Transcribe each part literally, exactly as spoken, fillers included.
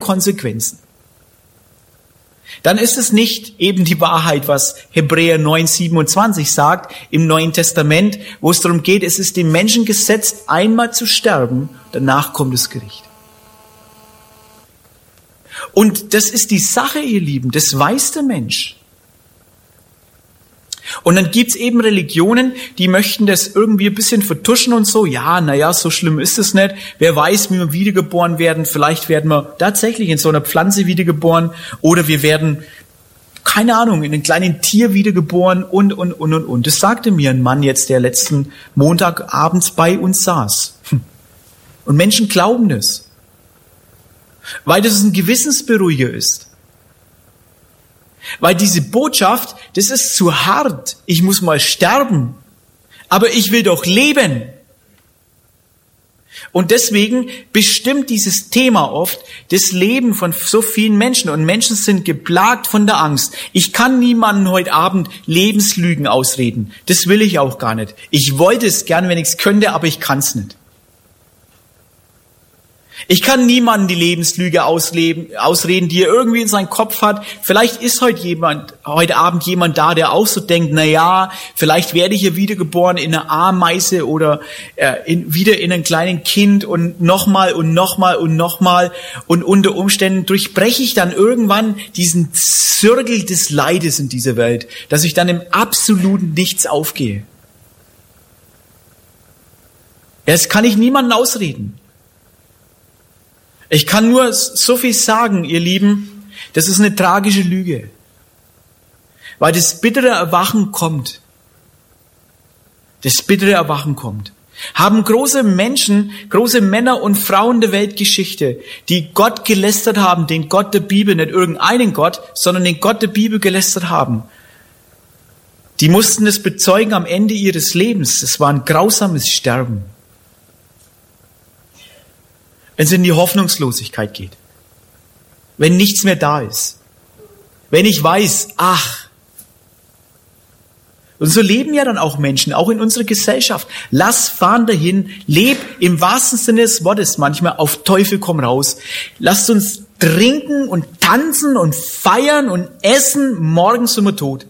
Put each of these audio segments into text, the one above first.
Konsequenzen. Dann ist es nicht eben die Wahrheit, was Hebräer neun siebenundzwanzig sagt im Neuen Testament, wo es darum geht, es ist dem Menschen gesetzt, einmal zu sterben, danach kommt das Gericht. Und das ist die Sache, ihr Lieben, das weiß der Mensch. Und dann gibt's eben Religionen, die möchten das irgendwie ein bisschen vertuschen und so. Ja, naja, so schlimm ist es nicht. Wer weiß, wie wir wiedergeboren werden. Vielleicht werden wir tatsächlich in so einer Pflanze wiedergeboren. Oder wir werden, keine Ahnung, in einem kleinen Tier wiedergeboren und, und, und, und, und. Das sagte mir ein Mann jetzt, der letzten Montag abends bei uns saß. Und Menschen glauben das. Weil das ein Gewissensberuhiger ist. Weil diese Botschaft, das ist zu hart. Ich muss mal sterben. Aber ich will doch leben. Und deswegen bestimmt dieses Thema oft das Leben von so vielen Menschen. Und Menschen sind geplagt von der Angst. Ich kann niemanden heute Abend Lebenslügen ausreden. Das will ich auch gar nicht. Ich wollte es gern, wenn ich es könnte, aber ich kann es nicht. Ich kann niemanden die Lebenslüge ausleben, ausreden, die er irgendwie in seinem Kopf hat. Vielleicht ist heute jemand, heute Abend jemand da, der auch so denkt, na ja, vielleicht werde ich hier wiedergeboren in einer Ameise oder äh, in, wieder in einem kleinen Kind und nochmal und nochmal und nochmal und unter Umständen durchbreche ich dann irgendwann diesen Zirkel des Leides in dieser Welt, dass ich dann im absoluten Nichts aufgehe. Das kann ich niemandem ausreden. Ich kann nur so viel sagen, ihr Lieben, das ist eine tragische Lüge. Weil das bittere Erwachen kommt. Das bittere Erwachen kommt. Haben große Menschen, große Männer und Frauen der Weltgeschichte, die Gott gelästert haben, den Gott der Bibel, nicht irgendeinen Gott, sondern den Gott der Bibel gelästert haben. Die mussten das bezeugen am Ende ihres Lebens. Es war ein grausames Sterben. Wenn es in die Hoffnungslosigkeit geht. Wenn nichts mehr da ist. Wenn ich weiß, ach. Und so leben ja dann auch Menschen, auch in unserer Gesellschaft. Lass fahren dahin, leb im wahrsten Sinne des Wortes manchmal auf Teufel komm raus. Lasst uns trinken und tanzen und feiern und essen, morgen sind wir tot.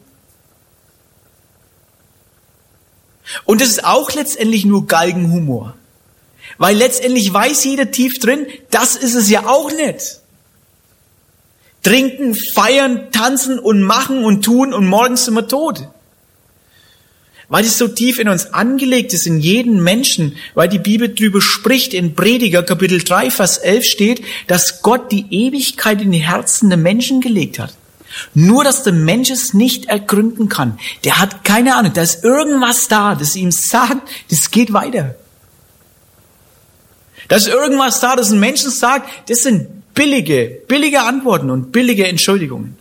Und das ist auch letztendlich nur Galgenhumor. Weil letztendlich weiß jeder tief drin, das ist es ja auch nicht. Trinken, feiern, tanzen und machen und tun und morgen sind wir tot. Weil es so tief in uns angelegt ist, in jeden Menschen, weil die Bibel drüber spricht, in Prediger Kapitel drei, Vers elf steht, dass Gott die Ewigkeit in die Herzen der Menschen gelegt hat. Nur, dass der Mensch es nicht ergründen kann. Der hat keine Ahnung, da ist irgendwas da, das ihm sagt, das geht weiter. Da ist irgendwas da, das ein Menschen sagt, das sind billige, billige Antworten und billige Entschuldigungen.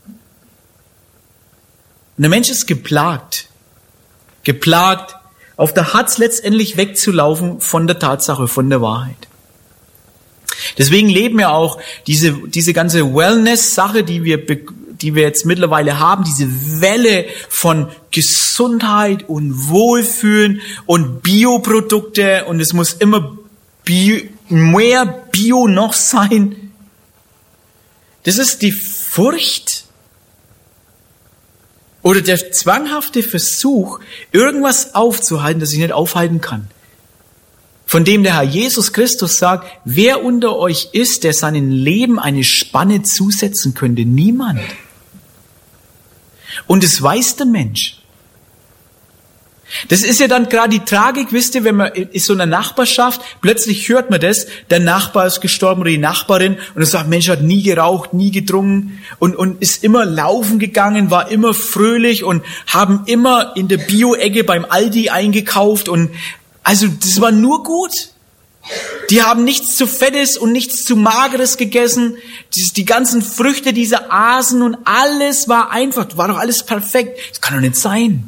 Und der Mensch ist geplagt. Geplagt, auf der Hatz letztendlich wegzulaufen von der Tatsache, von der Wahrheit. Deswegen leben wir auch diese, diese ganze Wellness-Sache, die wir, die wir jetzt mittlerweile haben, diese Welle von Gesundheit und Wohlfühlen und Bioprodukte und es muss immer Bio, mehr Bio noch sein. Das ist die Furcht oder der zwanghafte Versuch, irgendwas aufzuhalten, das ich nicht aufhalten kann. Von dem der Herr Jesus Christus sagt, wer unter euch ist, der seinem Leben eine Spanne zusetzen könnte? Niemand. Und es weiß der Mensch. Das ist ja dann gerade die Tragik, wisst ihr, wenn man in so einer Nachbarschaft, plötzlich hört man das, der Nachbar ist gestorben oder die Nachbarin und er sagt, Mensch, hat nie geraucht, nie getrunken und, und ist immer laufen gegangen, war immer fröhlich und haben immer in der Bio-Ecke beim Aldi eingekauft und also das war nur gut. Die haben nichts zu Fettes und nichts zu Mageres gegessen. Die, die ganzen Früchte, diese Asen und alles war einfach, war doch alles perfekt. Das kann doch nicht sein.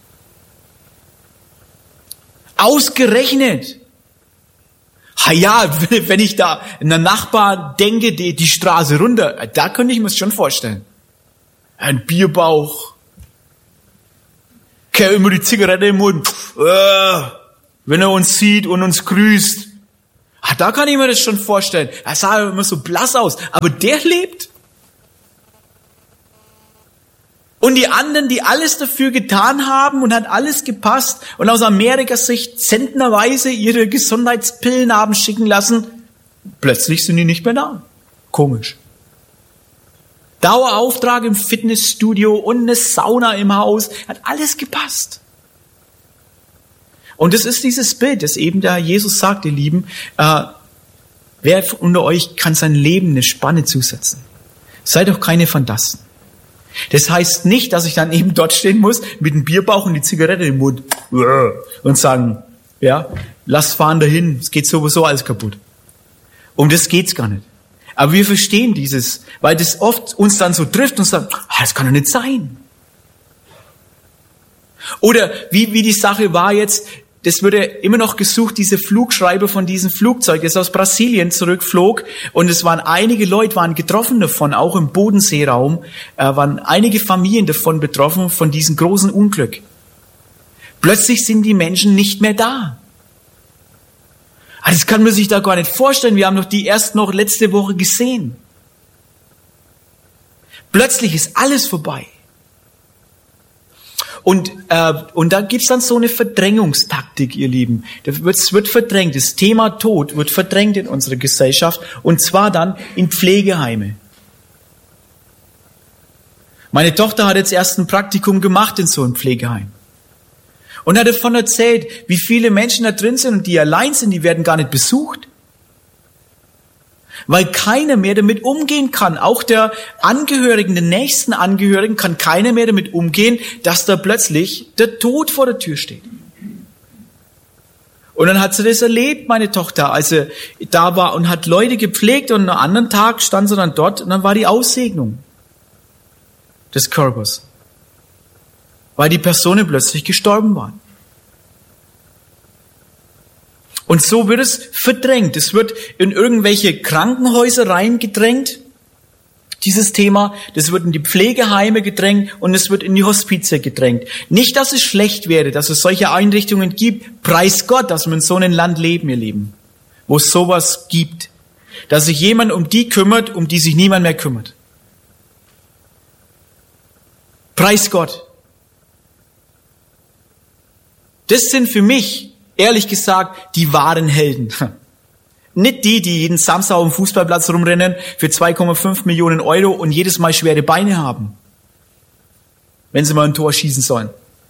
Ausgerechnet. Ha ja, wenn ich da in einen Nachbar denke, die, die Straße runter, da könnte ich mir das schon vorstellen. Ein Bierbauch. Kerl immer die Zigarette im Mund. Äh, wenn er uns sieht und uns grüßt. Ah, da kann ich mir das schon vorstellen. Er sah immer so blass aus, aber der lebt. Und die anderen, die alles dafür getan haben und hat alles gepasst und aus Amerikas Sicht zentnerweise ihre Gesundheitspillen haben schicken lassen, plötzlich sind die nicht mehr da. Komisch. Dauerauftrag im Fitnessstudio und eine Sauna im Haus, hat alles gepasst. Und es ist dieses Bild, das eben der Jesus sagt, ihr Lieben, äh, wer unter euch kann sein Leben eine Spanne zusetzen? Seid doch keine Phantasten. Das heißt nicht, dass ich dann eben dort stehen muss, mit dem Bierbauch und die Zigarette im Mund und sagen, ja, lass fahren dahin, es geht sowieso alles kaputt. Um das geht's gar nicht. Aber wir verstehen dieses, weil das oft uns dann so trifft und sagt, ah, das kann doch nicht sein. Oder wie, wie die Sache war jetzt, das wurde immer noch gesucht, diese Flugschreiber von diesem Flugzeug, das aus Brasilien zurückflog. Und es waren einige Leute, waren getroffen davon, auch im Bodenseeraum, äh, waren einige Familien davon betroffen, von diesem großen Unglück. Plötzlich sind die Menschen nicht mehr da. Das kann man sich da gar nicht vorstellen. Wir haben doch die erst noch letzte Woche gesehen. Plötzlich ist alles vorbei. Und, äh, und da gibt's dann so eine Verdrängungstaktik, ihr Lieben. Es wird, wird verdrängt. Das Thema Tod wird verdrängt in unserer Gesellschaft. Und zwar dann in Pflegeheime. Meine Tochter hat jetzt erst ein Praktikum gemacht in so einem Pflegeheim. Und hat davon erzählt, wie viele Menschen da drin sind und die allein sind, die werden gar nicht besucht. Weil keiner mehr damit umgehen kann. Auch der Angehörigen, den nächsten Angehörigen kann keiner mehr damit umgehen, dass da plötzlich der Tod vor der Tür steht. Und dann hat sie das erlebt, meine Tochter, als sie da war und hat Leute gepflegt und am anderen Tag stand sie dann dort und dann war die Aussegnung des Körpers. Weil die Personen plötzlich gestorben waren. Und so wird es verdrängt. Es wird in irgendwelche Krankenhäuser reingedrängt, dieses Thema. Das wird in die Pflegeheime gedrängt und es wird in die Hospize gedrängt. Nicht, dass es schlecht wäre, dass es solche Einrichtungen gibt. Preis Gott, dass wir in so einem Land leben, ihr Lieben, wo es sowas gibt. Dass sich jemand um die kümmert, um die sich niemand mehr kümmert. Preis Gott. Das sind für mich, ehrlich gesagt, die wahren Helden. Nicht die, die jeden Samstag auf dem Fußballplatz rumrennen für zwei Komma fünf Millionen Euro und jedes Mal schwere Beine haben, wenn sie mal ein Tor schießen sollen.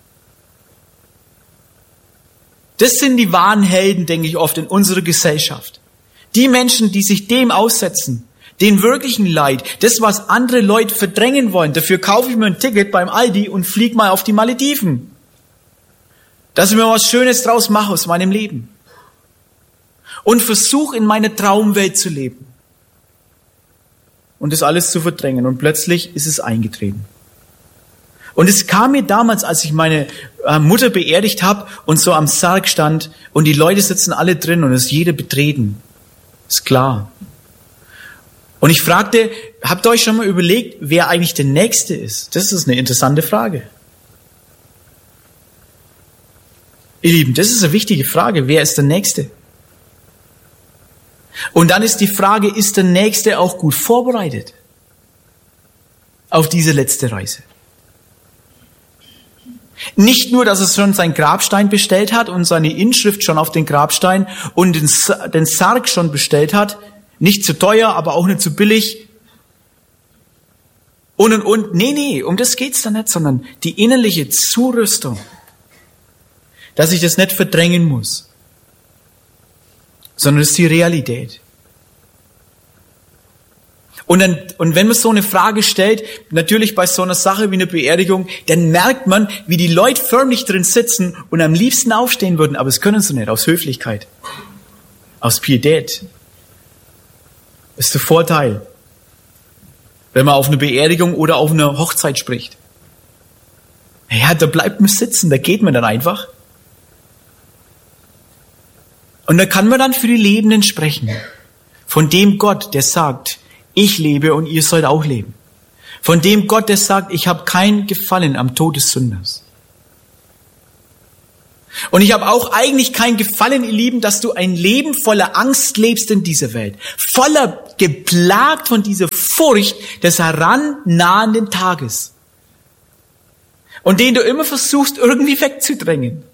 Das sind die wahren Helden, denke ich oft, in unserer Gesellschaft. Die Menschen, die sich dem aussetzen, den wirklichen Leid, das, was andere Leute verdrängen wollen. Dafür kaufe ich mir ein Ticket beim Aldi und fliege mal auf die Malediven. Dass ich mir was Schönes draus mache aus meinem Leben. Und versuche, in meiner Traumwelt zu leben. Und das alles zu verdrängen. Und plötzlich ist es eingetreten. Und es kam mir damals, als ich meine Mutter beerdigt habe und so am Sarg stand und die Leute sitzen alle drin und es ist jeder betreten. Ist klar. Und ich fragte, habt ihr euch schon mal überlegt, wer eigentlich der Nächste ist? Das ist eine interessante Frage. Ihr Lieben, das ist eine wichtige Frage. Wer ist der Nächste? Und dann ist die Frage, ist der Nächste auch gut vorbereitet auf diese letzte Reise? Nicht nur, dass er schon seinen Grabstein bestellt hat und seine Inschrift schon auf den Grabstein und den, den Sarg schon bestellt hat, nicht zu teuer, aber auch nicht zu billig. Und, und, und. Nee, nee, um das geht's da nicht, sondern die innerliche Zurüstung. Dass ich das nicht verdrängen muss, sondern das ist die Realität. Und, dann, und wenn man so eine Frage stellt, natürlich bei so einer Sache wie einer Beerdigung, dann merkt man, wie die Leute förmlich drin sitzen und am liebsten aufstehen würden, aber das können sie nicht, aus Höflichkeit, aus Pietät. Das ist der Vorteil, wenn man auf eine Beerdigung oder auf eine Hochzeit spricht. Ja, da bleibt man sitzen, da geht man dann einfach. Und da kann man dann für die Lebenden sprechen. Von dem Gott, der sagt, ich lebe und ihr sollt auch leben. Von dem Gott, der sagt, ich habe kein Gefallen am Tod des Sünders. Und ich habe auch eigentlich kein Gefallen, ihr Lieben, dass du ein Leben voller Angst lebst in dieser Welt. Voller geplagt von dieser Furcht des herannahenden Tages. Und den du immer versuchst, irgendwie wegzudrängen.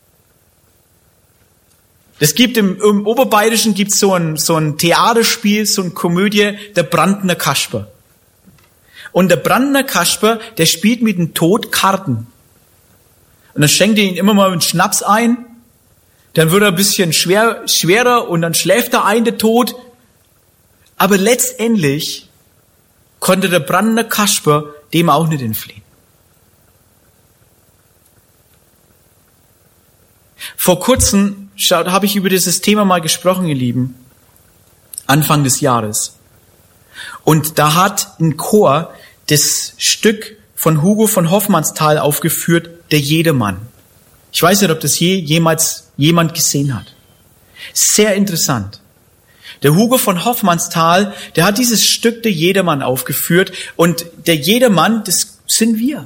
Es gibt im, im Oberbayerischen gibt's so ein, so ein Theaterspiel, so eine Komödie, der Brandner Kasper. Und der Brandner Kasper, der spielt mit dem Tod Karten. Und dann schenkt er ihn immer mal einen Schnaps ein, dann wird er ein bisschen schwer, schwerer und dann schläft er ein, der Tod. Aber letztendlich konnte der Brandner Kasper dem auch nicht entfliehen. Vor kurzem habe ich über dieses Thema mal gesprochen, ihr Lieben, Anfang des Jahres. Und da hat ein Chor das Stück von Hugo von Hofmannsthal aufgeführt, der Jedermann. Ich weiß nicht, ob das je jemals jemand gesehen hat. Sehr interessant. Der Hugo von Hofmannsthal, der hat dieses Stück der Jedermann aufgeführt und der Jedermann, das sind wir.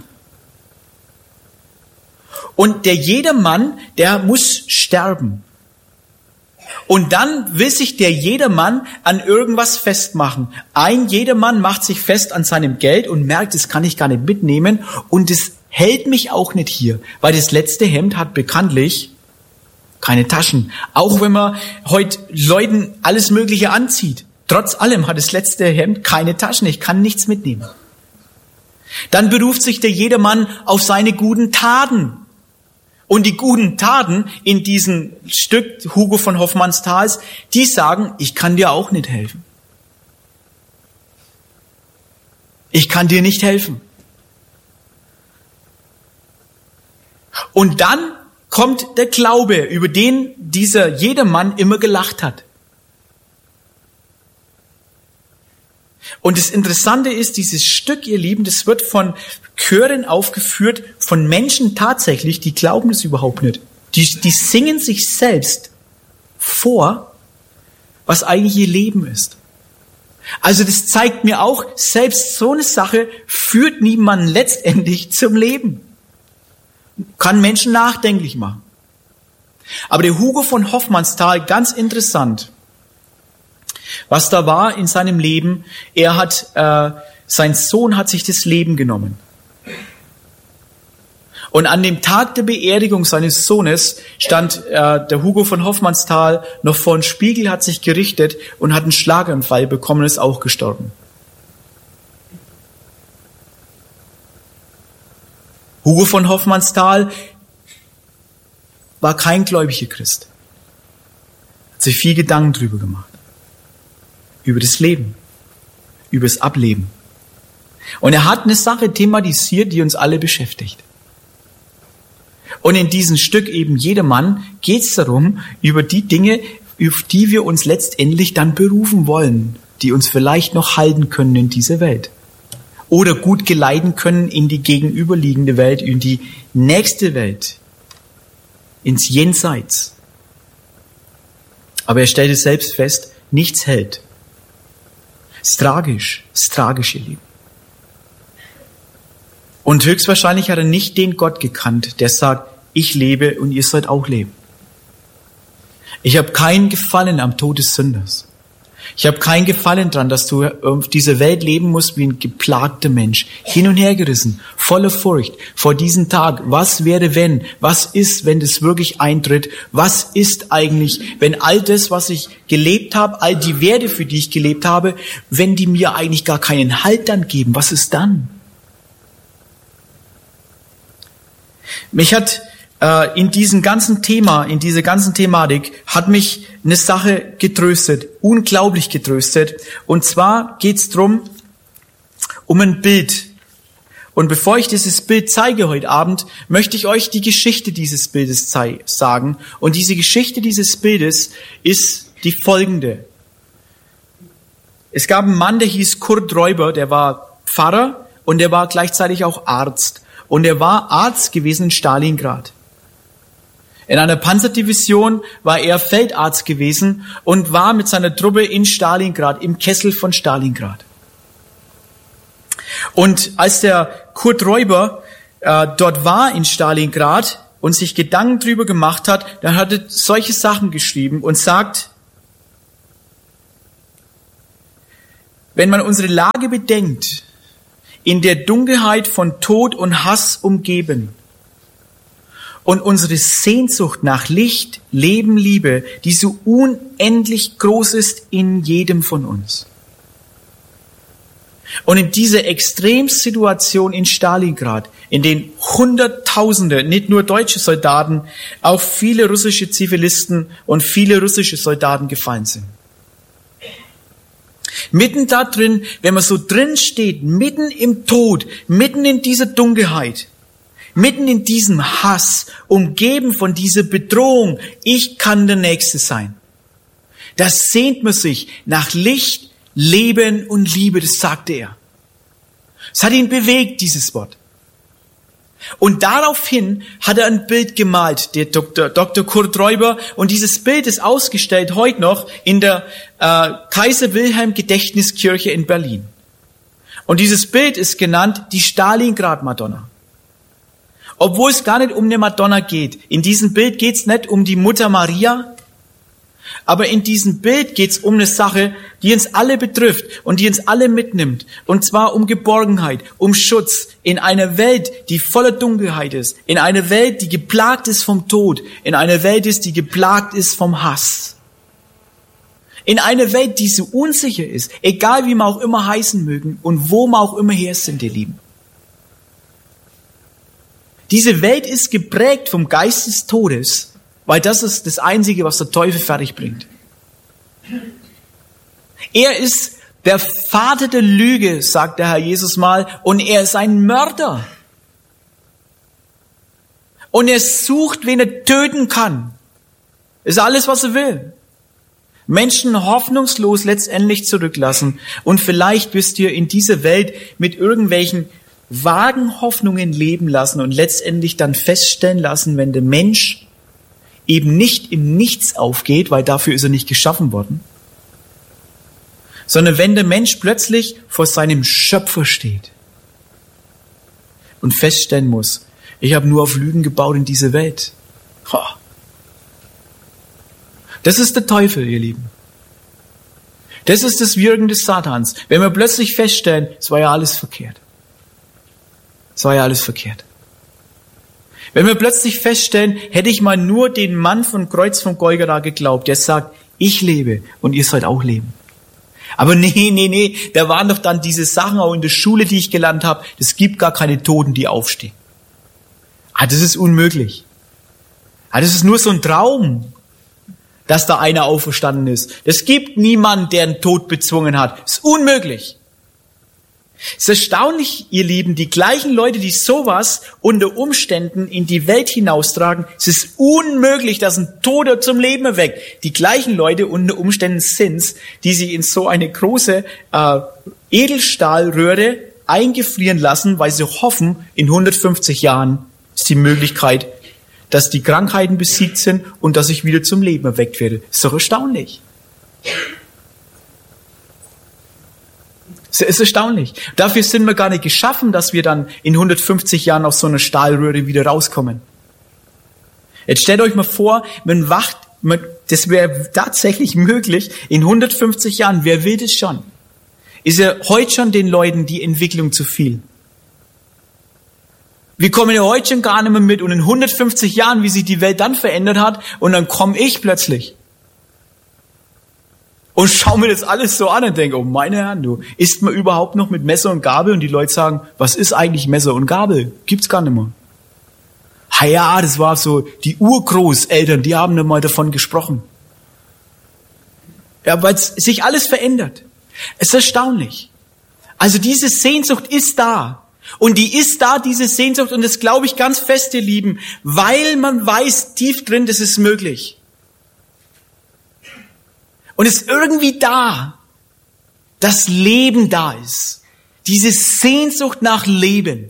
Und der Jedermann, der muss sterben. Und dann will sich der Jedermann an irgendwas festmachen. Ein Jedermann macht sich fest an seinem Geld und merkt, das kann ich gar nicht mitnehmen und das hält mich auch nicht hier, weil das letzte Hemd hat bekanntlich keine Taschen. Auch wenn man heute Leuten alles Mögliche anzieht. Trotz allem hat das letzte Hemd keine Taschen. Ich kann nichts mitnehmen. Dann beruft sich der Jedermann auf seine guten Taten. Und die guten Taten in diesem Stück Hugo von Hofmannsthals, die sagen, ich kann dir auch nicht helfen. Ich kann dir nicht helfen. Und dann kommt der Glaube, über den dieser Jedermann immer gelacht hat. Und das Interessante ist, dieses Stück, ihr Lieben, das wird von Chören aufgeführt, von Menschen tatsächlich, die glauben das überhaupt nicht. Die, die singen sich selbst vor, was eigentlich ihr Leben ist. Also das zeigt mir auch, selbst so eine Sache führt niemanden letztendlich zum Leben. Kann Menschen nachdenklich machen. Aber der Hugo von Hofmannsthal, ganz interessant, was da war in seinem Leben, er hat, äh, sein Sohn hat sich das Leben genommen. Und an dem Tag der Beerdigung seines Sohnes stand äh, der Hugo von Hofmannsthal noch vor dem Spiegel, hat sich gerichtet und hat einen Schlaganfall bekommen und ist auch gestorben. Hugo von Hofmannsthal war kein gläubiger Christ. Hat sich viel Gedanken drüber gemacht. Über das Leben. Über das Ableben. Und er hat eine Sache thematisiert, die uns alle beschäftigt. Und in diesem Stück eben Jedermann geht es darum, über die Dinge, auf die wir uns letztendlich dann berufen wollen, die uns vielleicht noch halten können in dieser Welt. Oder gut geleiten können in die gegenüberliegende Welt, in die nächste Welt, ins Jenseits. Aber er stellt es selbst fest, nichts hält. Es ist tragisch, es ist tragisch, ihr Lieben. Und höchstwahrscheinlich hat er nicht den Gott gekannt, der sagt, ich lebe und ihr sollt auch leben. Ich habe kein Gefallen am Tod des Sünders. Ich habe kein Gefallen dran, dass du auf dieser Welt leben musst wie ein geplagter Mensch. Hin und her gerissen, voller Furcht vor diesem Tag. Was wäre, wenn? Was ist, wenn das wirklich eintritt? Was ist eigentlich, wenn all das, was ich gelebt habe, all die Werte, für die ich gelebt habe, wenn die mir eigentlich gar keinen Halt dann geben? Was ist dann? Mich hat äh, in diesem ganzen Thema, in dieser ganzen Thematik, hat mich eine Sache getröstet, unglaublich getröstet. Und zwar geht's drum um ein Bild. Und bevor ich dieses Bild zeige heute Abend, möchte ich euch die Geschichte dieses Bildes zei- sagen. Und diese Geschichte dieses Bildes ist die folgende. Es gab einen Mann, der hieß Kurt Räuber, der war Pfarrer und der war gleichzeitig auch Arzt. Und er war Arzt gewesen in Stalingrad. In einer Panzerdivision war er Feldarzt gewesen und war mit seiner Truppe in Stalingrad, im Kessel von Stalingrad. Und als der Kurt Räuber äh, dort war in Stalingrad und sich Gedanken drüber gemacht hat, dann hat er solche Sachen geschrieben und sagt, wenn man unsere Lage bedenkt, in der Dunkelheit von Tod und Hass umgeben und unsere Sehnsucht nach Licht, Leben, Liebe, die so unendlich groß ist in jedem von uns. Und in dieser Extremsituation in Stalingrad, in den Hunderttausende, nicht nur deutsche Soldaten, auch viele russische Zivilisten und viele russische Soldaten gefallen sind. Mitten da drin, wenn man so drin steht, mitten im Tod, mitten in dieser Dunkelheit, mitten in diesem Hass, umgeben von dieser Bedrohung, ich kann der Nächste sein. Da sehnt man sich nach Licht, Leben und Liebe, das sagte er. Es hat ihn bewegt, dieses Wort. Und daraufhin hat er ein Bild gemalt, der Doktor, Doktor Kurt Räuber, und dieses Bild ist ausgestellt heute noch in der äh, Kaiser Wilhelm Gedächtniskirche in Berlin. Und dieses Bild ist genannt die Stalingrad-Madonna. Obwohl es gar nicht um eine Madonna geht. In diesem Bild geht es nicht um die Mutter Maria, aber in diesem Bild geht es um eine Sache, die uns alle betrifft und die uns alle mitnimmt. Und zwar um Geborgenheit, um Schutz in einer Welt, die voller Dunkelheit ist. In einer Welt, die geplagt ist vom Tod. In einer Welt ist, die geplagt ist vom Hass. In einer Welt, die so unsicher ist, egal wie wir auch immer heißen mögen und wo wir auch immer her sind, ihr Lieben. Diese Welt ist geprägt vom Geist des Todes, weil das ist das Einzige, was der Teufel fertig bringt. Er ist der Vater der Lüge, sagt der Herr Jesus mal, und er ist ein Mörder. Und er sucht, wen er töten kann. Ist alles, was er will. Menschen hoffnungslos letztendlich zurücklassen. Und vielleicht wirst ihr in dieser Welt mit irgendwelchen vagen Hoffnungen leben lassen und letztendlich dann feststellen lassen, wenn der Mensch eben nicht im Nichts aufgeht, weil dafür ist er nicht geschaffen worden, sondern wenn der Mensch plötzlich vor seinem Schöpfer steht und feststellen muss, ich habe nur auf Lügen gebaut in diese Welt. Das ist der Teufel, ihr Lieben. Das ist das Wirken des Satans. Wenn wir plötzlich feststellen, es war ja alles verkehrt. Es war ja alles verkehrt. Wenn wir plötzlich feststellen, hätte ich mal nur den Mann von Kreuz von Golgatha geglaubt, der sagt, ich lebe und ihr sollt auch leben. Aber nee, nee, nee, da waren doch dann diese Sachen auch in der Schule, die ich gelernt habe, es gibt gar keine Toten, die aufstehen. Ah, das ist unmöglich. Ah, das ist nur so ein Traum, dass da einer auferstanden ist. Es gibt niemanden, der einen Tod bezwungen hat. Das ist unmöglich. Es ist erstaunlich, ihr Lieben, die gleichen Leute, die sowas unter Umständen in die Welt hinaustragen, es ist unmöglich, dass ein Toter zum Leben erweckt. Die gleichen Leute unter Umständen sind's, die sich in so eine große äh, Edelstahlröhre eingefrieren lassen, weil sie hoffen, in hundertfünfzig Jahren ist die Möglichkeit, dass die Krankheiten besiegt sind und dass ich wieder zum Leben erweckt werde. Ist doch erstaunlich. Es ist erstaunlich. Dafür sind wir gar nicht geschaffen, dass wir dann in hundertfünfzig Jahren aus so einer Stahlröhre wieder rauskommen. Jetzt stellt euch mal vor, man wacht, man, das wäre tatsächlich möglich, in hundertfünfzig Jahren, wer will das schon? Ist ja heute schon den Leuten die Entwicklung zu viel? Wir kommen ja heute schon gar nicht mehr mit und in hundertfünfzig Jahren, wie sich die Welt dann verändert hat, und dann komme ich plötzlich und schau mir das alles so an und denke, oh meine Herren, du, isst man überhaupt noch mit Messer und Gabel? Und die Leute sagen, was ist eigentlich Messer und Gabel? Gibt's gar nicht mehr. Ha ja, das war so, die Urgroßeltern, die haben dann mal davon gesprochen. Ja, weil sich alles verändert. Es ist erstaunlich. Also diese Sehnsucht ist da. Und die ist da, diese Sehnsucht, und das glaube ich ganz fest, ihr Lieben, weil man weiß tief drin, das ist möglich. Und es ist irgendwie da, dass Leben da ist. Diese Sehnsucht nach Leben.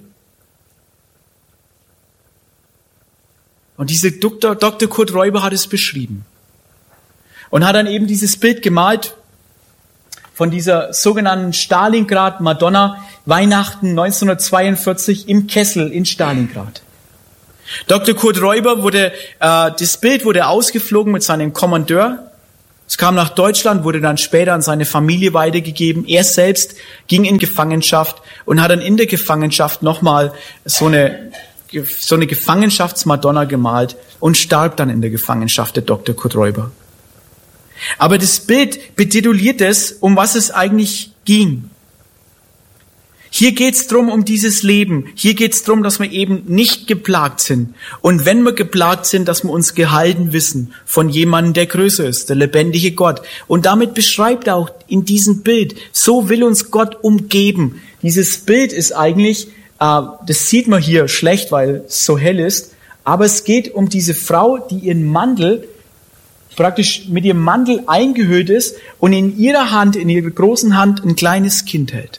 Und dieser Doktor, Doktor Kurt Räuber hat es beschrieben. Und hat dann eben dieses Bild gemalt von dieser sogenannten Stalingrad-Madonna, Weihnachten neunzehnhundertzweiundvierzig im Kessel in Stalingrad. Doktor Kurt Räuber wurde, äh, das Bild wurde ausgeflogen mit seinem Kommandeur. Es kam nach Deutschland, wurde dann später an seine Familie weitergegeben. Er selbst ging in Gefangenschaft und hat dann in der Gefangenschaft nochmal so eine, so eine Gefangenschaftsmadonna gemalt und starb dann in der Gefangenschaft, der Doktor Kurt Räuber. Aber das Bild betituliert es, um was es eigentlich ging. Hier geht's drum um dieses Leben. Hier geht's drum, dass wir eben nicht geplagt sind. Und wenn wir geplagt sind, dass wir uns gehalten wissen von jemandem, der größer ist, der lebendige Gott. Und damit beschreibt er auch in diesem Bild, so will uns Gott umgeben. Dieses Bild ist eigentlich, äh, das sieht man hier schlecht, weil es so hell ist, aber es geht um diese Frau, die ihren Mantel, praktisch mit ihrem Mantel eingehüllt ist und in ihrer Hand, in ihrer großen Hand ein kleines Kind hält.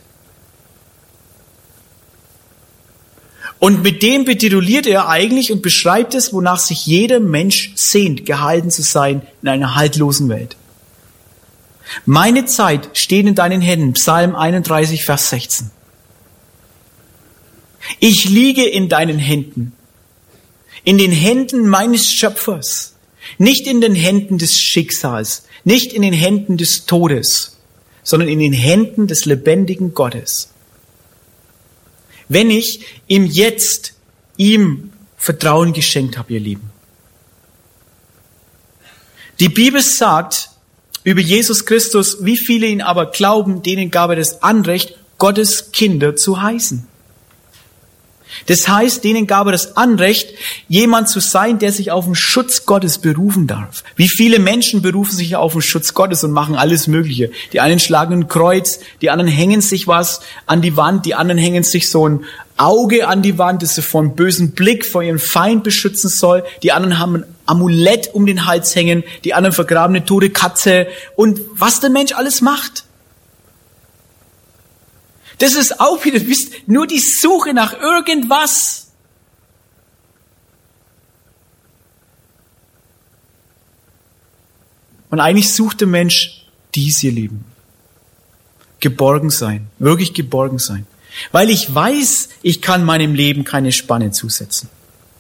Und mit dem betituliert er eigentlich und beschreibt es, wonach sich jeder Mensch sehnt, gehalten zu sein in einer haltlosen Welt. Meine Zeit steht in deinen Händen, Psalm einunddreißig, Vers sechzehn. Ich liege in deinen Händen, in den Händen meines Schöpfers, nicht in den Händen des Schicksals, nicht in den Händen des Todes, sondern in den Händen des lebendigen Gottes. Wenn ich ihm jetzt, ihm Vertrauen geschenkt habe, ihr Lieben. Die Bibel sagt über Jesus Christus, wie viele ihn aber glauben, denen gab er das Anrecht, Gottes Kinder zu heißen. Das heißt, denen gab er das Anrecht, jemand zu sein, der sich auf den Schutz Gottes berufen darf. Wie viele Menschen berufen sich auf den Schutz Gottes und machen alles Mögliche. Die einen schlagen ein Kreuz, die anderen hängen sich was an die Wand, die anderen hängen sich so ein Auge an die Wand, das sie vor einem bösen Blick vor ihrem Feind beschützen soll. Die anderen haben ein Amulett um den Hals hängen, die anderen vergraben eine tote Katze und was der Mensch alles macht. Das ist auch wieder, wisst, nur die Suche nach irgendwas. Und eigentlich sucht der Mensch dies, ihr Lieben. Geborgen sein, wirklich geborgen sein. Weil ich weiß, ich kann meinem Leben keine Spanne zusetzen.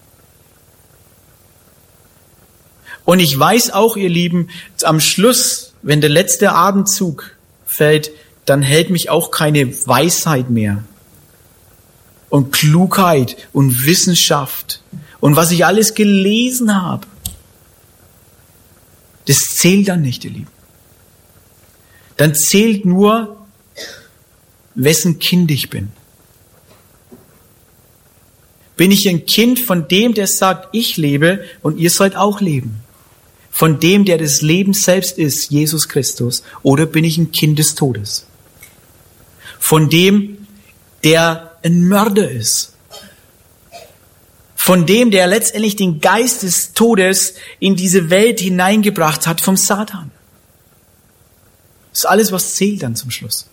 Und ich weiß auch, ihr Lieben, am Schluss, wenn der letzte Atemzug fällt, dann hält mich auch keine Weisheit mehr und Klugheit und Wissenschaft und was ich alles gelesen habe. Das zählt dann nicht, ihr Lieben. Dann zählt nur, wessen Kind ich bin. Bin ich ein Kind von dem, der sagt, ich lebe und ihr sollt auch leben? Von dem, der das Leben selbst ist, Jesus Christus, oder bin ich ein Kind des Todes? Von dem, der ein Mörder ist. Von dem, der letztendlich den Geist des Todes in diese Welt hineingebracht hat vom Satan. Das ist alles, was zählt dann zum Schluss.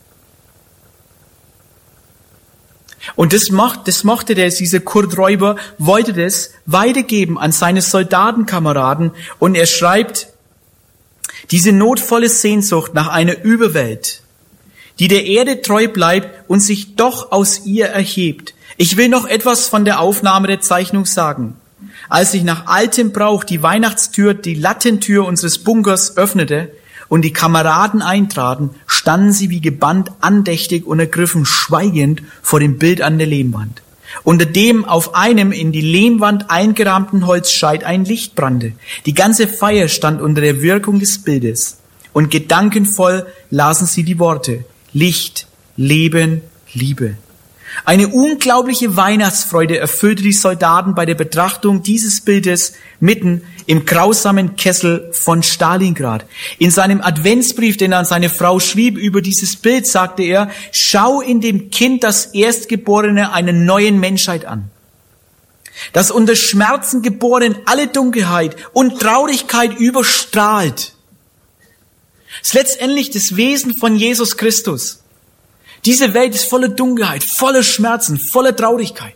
Und das macht, das mochte der, dieser Kurt Räuber, wollte das weitergeben an seine Soldatenkameraden und er schreibt, diese notvolle Sehnsucht nach einer Überwelt, die der Erde treu bleibt und sich doch aus ihr erhebt. Ich will noch etwas von der Aufnahme der Zeichnung sagen. Als ich nach altem Brauch die Weihnachtstür, die Lattentür unseres Bunkers öffnete und die Kameraden eintraten, standen sie wie gebannt, andächtig und ergriffen, schweigend vor dem Bild an der Lehmwand. Unter dem auf einem in die Lehmwand eingerahmten Holzscheit ein Licht brannte. Die ganze Feier stand unter der Wirkung des Bildes. Und gedankenvoll lasen sie die Worte: Licht, Leben, Liebe. Eine unglaubliche Weihnachtsfreude erfüllte die Soldaten bei der Betrachtung dieses Bildes mitten im grausamen Kessel von Stalingrad. In seinem Adventsbrief, den er an seine Frau schrieb über dieses Bild, sagte er, schau in dem Kind das Erstgeborene einer neuen Menschheit an. Das unter Schmerzen geboren alle Dunkelheit und Traurigkeit überstrahlt. Es ist letztendlich das Wesen von Jesus Christus. Diese Welt ist voller Dunkelheit, voller Schmerzen, voller Traurigkeit.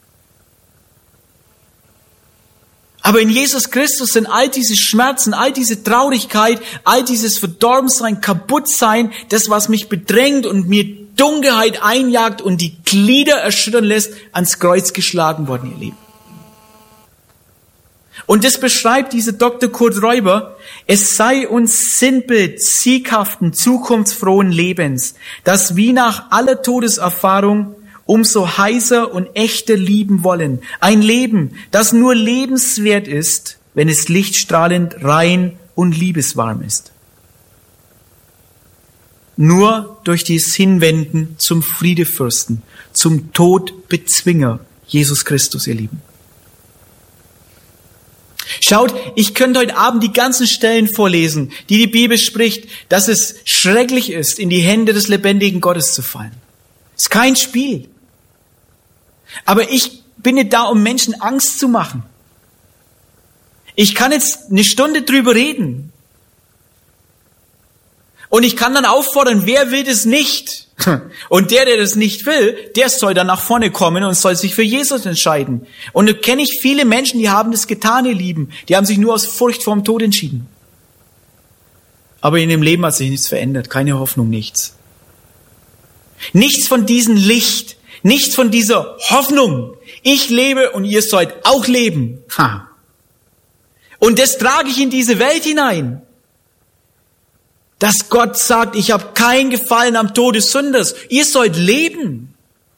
Aber in Jesus Christus sind all diese Schmerzen, all diese Traurigkeit, all dieses Verdorbensein, Kaputtsein, das, was mich bedrängt und mir Dunkelheit einjagt und die Glieder erschüttern lässt, ans Kreuz geschlagen worden, ihr Lieben. Und das beschreibt dieser Doktor Kurt Räuber: Es sei uns Sinnbild sieghaften, zukunftsfrohen Lebens, das wie nach aller Todeserfahrung umso heißer und echter lieben wollen. Ein Leben, das nur lebenswert ist, wenn es lichtstrahlend, rein und liebeswarm ist. Nur durch dieses Hinwenden zum Friedefürsten, zum Todbezwinger, Jesus Christus, ihr Lieben. Schaut, ich könnte heute Abend die ganzen Stellen vorlesen, die die Bibel spricht, dass es schrecklich ist, in die Hände des lebendigen Gottes zu fallen. Es ist kein Spiel. Aber ich bin nicht da, um Menschen Angst zu machen. Ich kann jetzt eine Stunde drüber reden. Und ich kann dann auffordern, wer will das nicht? Und der, der das nicht will, der soll dann nach vorne kommen und soll sich für Jesus entscheiden. Und da kenne ich viele Menschen, die haben das getan, ihr Lieben. Die haben sich nur aus Furcht vorm Tod entschieden. Aber in dem Leben hat sich nichts verändert. Keine Hoffnung, nichts. Nichts von diesem Licht. Nichts von dieser Hoffnung. Ich lebe und ihr sollt auch leben. Ha. Und das trage ich in diese Welt hinein. Dass Gott sagt, ich habe kein Gefallen am Tod des Sünders. Ihr sollt leben.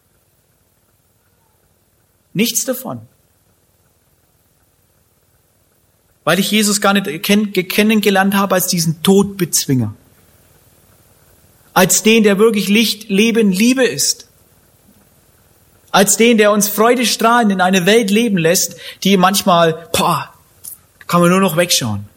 Nichts davon. Weil ich Jesus gar nicht kennengelernt habe als diesen Todbezwinger. Als den, der wirklich Licht, Leben, Liebe ist. Als den, der uns freudestrahlend in eine Welt leben lässt, die manchmal, boah, kann man nur noch wegschauen.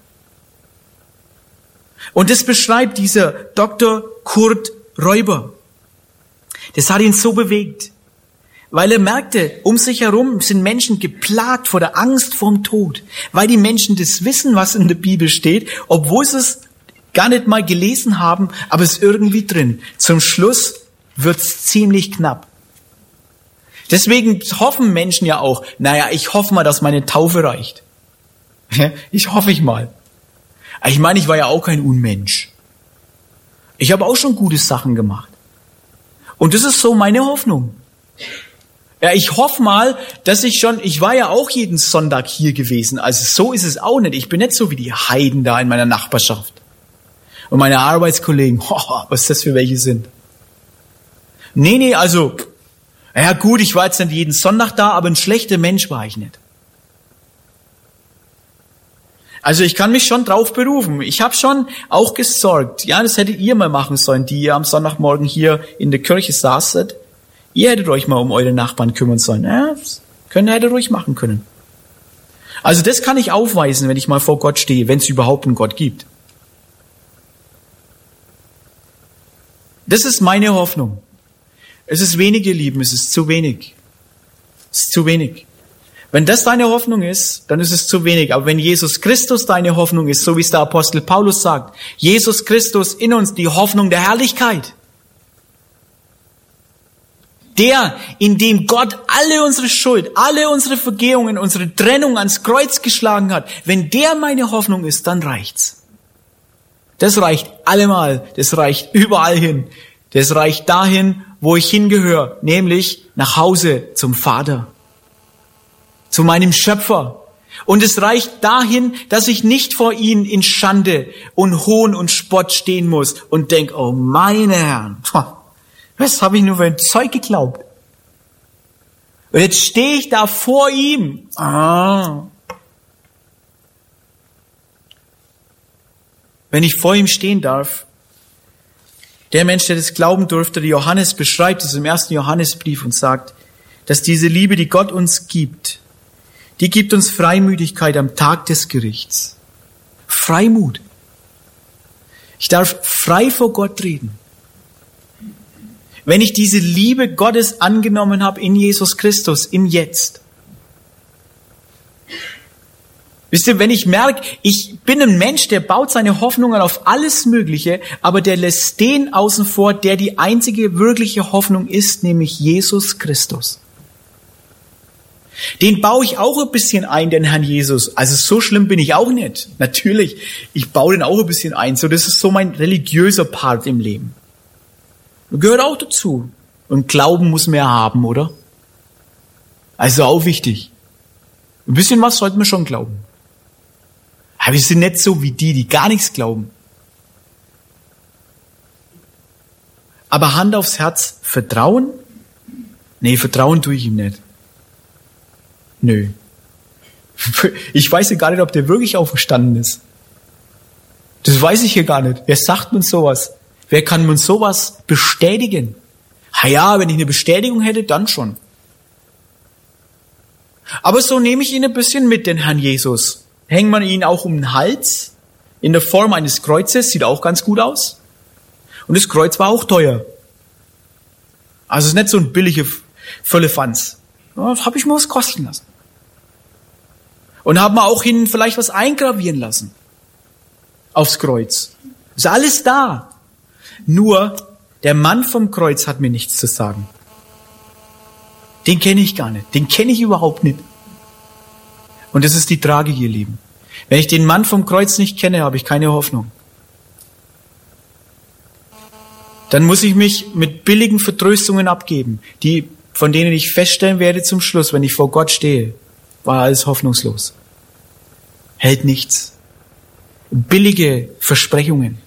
Und das beschreibt dieser Doktor Kurt Räuber. Das hat ihn so bewegt, weil er merkte, um sich herum sind Menschen geplagt vor der Angst vorm Tod, weil die Menschen das wissen, was in der Bibel steht, obwohl sie es gar nicht mal gelesen haben, aber es ist irgendwie drin. Zum Schluss wird's ziemlich knapp. Deswegen hoffen Menschen ja auch, naja, ich hoffe mal, dass meine Taufe reicht. Ich hoffe ich mal. Ich meine, ich war ja auch kein Unmensch. Ich habe auch schon gute Sachen gemacht. Und das ist so meine Hoffnung. Ja, ich hoffe mal, dass ich schon, ich war ja auch jeden Sonntag hier gewesen. Also so ist es auch nicht. Ich bin nicht so wie die Heiden da in meiner Nachbarschaft. Und meine Arbeitskollegen, oh, was das für welche sind. Nee, nee, also, ja gut, ich war jetzt nicht jeden Sonntag da, aber ein schlechter Mensch war ich nicht. Also ich kann mich schon drauf berufen. Ich habe schon auch gesorgt. Ja, das hättet ihr mal machen sollen, die ihr am Sonntagmorgen hier in der Kirche saßet. Ihr hättet euch mal um eure Nachbarn kümmern sollen. Ja, das könnt ihr hättet ruhig machen können. Also das kann ich aufweisen, wenn ich mal vor Gott stehe, wenn es überhaupt einen Gott gibt. Das ist meine Hoffnung. Es ist wenig, ihr Lieben, es ist zu wenig. Es ist zu wenig. Wenn das deine Hoffnung ist, dann ist es zu wenig. Aber wenn Jesus Christus deine Hoffnung ist, so wie es der Apostel Paulus sagt, Jesus Christus in uns, die Hoffnung der Herrlichkeit. Der, in dem Gott alle unsere Schuld, alle unsere Vergehungen, unsere Trennung ans Kreuz geschlagen hat, wenn der meine Hoffnung ist, dann reicht's. Das reicht allemal, das reicht überall hin. Das reicht dahin, wo ich hingehöre, nämlich nach Hause zum Vater. Zu meinem Schöpfer. Und es reicht dahin, dass ich nicht vor ihn in Schande und Hohn und Spott stehen muss und denk, oh meine Herren, was habe ich nur für ein Zeug geglaubt? Und jetzt stehe ich da vor ihm. Ah. Wenn ich vor ihm stehen darf, der Mensch, der das glauben durfte, der Johannes beschreibt es im ersten Johannesbrief und sagt, dass diese Liebe, die Gott uns gibt, die gibt uns Freimütigkeit am Tag des Gerichts. Freimut. Ich darf frei vor Gott reden. Wenn ich diese Liebe Gottes angenommen habe in Jesus Christus, im Jetzt. Wisst ihr, wenn ich merke, ich bin ein Mensch, der baut seine Hoffnungen auf alles Mögliche, aber der lässt den außen vor, der die einzige wirkliche Hoffnung ist, nämlich Jesus Christus. Den baue ich auch ein bisschen ein, den Herrn Jesus. Also so schlimm bin ich auch nicht. Natürlich, ich baue den auch ein bisschen ein. So, das ist so mein religiöser Part im Leben. Das gehört auch dazu. Und Glauben muss man ja haben, oder? Also auch wichtig. Ein bisschen was sollte man schon glauben. Aber wir sind nicht so wie die, die gar nichts glauben. Aber Hand aufs Herz, Vertrauen? Nee, Vertrauen tue ich ihm nicht. Nö. Ich weiß ja gar nicht, ob der wirklich auferstanden ist. Das weiß ich hier gar nicht. Wer sagt uns sowas? Wer kann uns sowas bestätigen? Ah ja, wenn ich eine Bestätigung hätte, dann schon. Aber so nehme ich ihn ein bisschen mit, den Herrn Jesus. Hängt man ihn auch um den Hals, in der Form eines Kreuzes, sieht auch ganz gut aus. Und das Kreuz war auch teuer. Also es ist nicht so ein billiger Völlefanz. Das habe ich mir was kosten lassen. Und haben wir auch ihnen vielleicht was eingravieren lassen. Aufs Kreuz. Ist alles da. Nur, der Mann vom Kreuz hat mir nichts zu sagen. Den kenne ich gar nicht. Den kenne ich überhaupt nicht. Und das ist die Tragik, ihr Lieben. Wenn ich den Mann vom Kreuz nicht kenne, habe ich keine Hoffnung. Dann muss ich mich mit billigen Vertröstungen abgeben, die, von denen ich feststellen werde zum Schluss, wenn ich vor Gott stehe, war alles hoffnungslos. Hält nichts. Billige Versprechungen,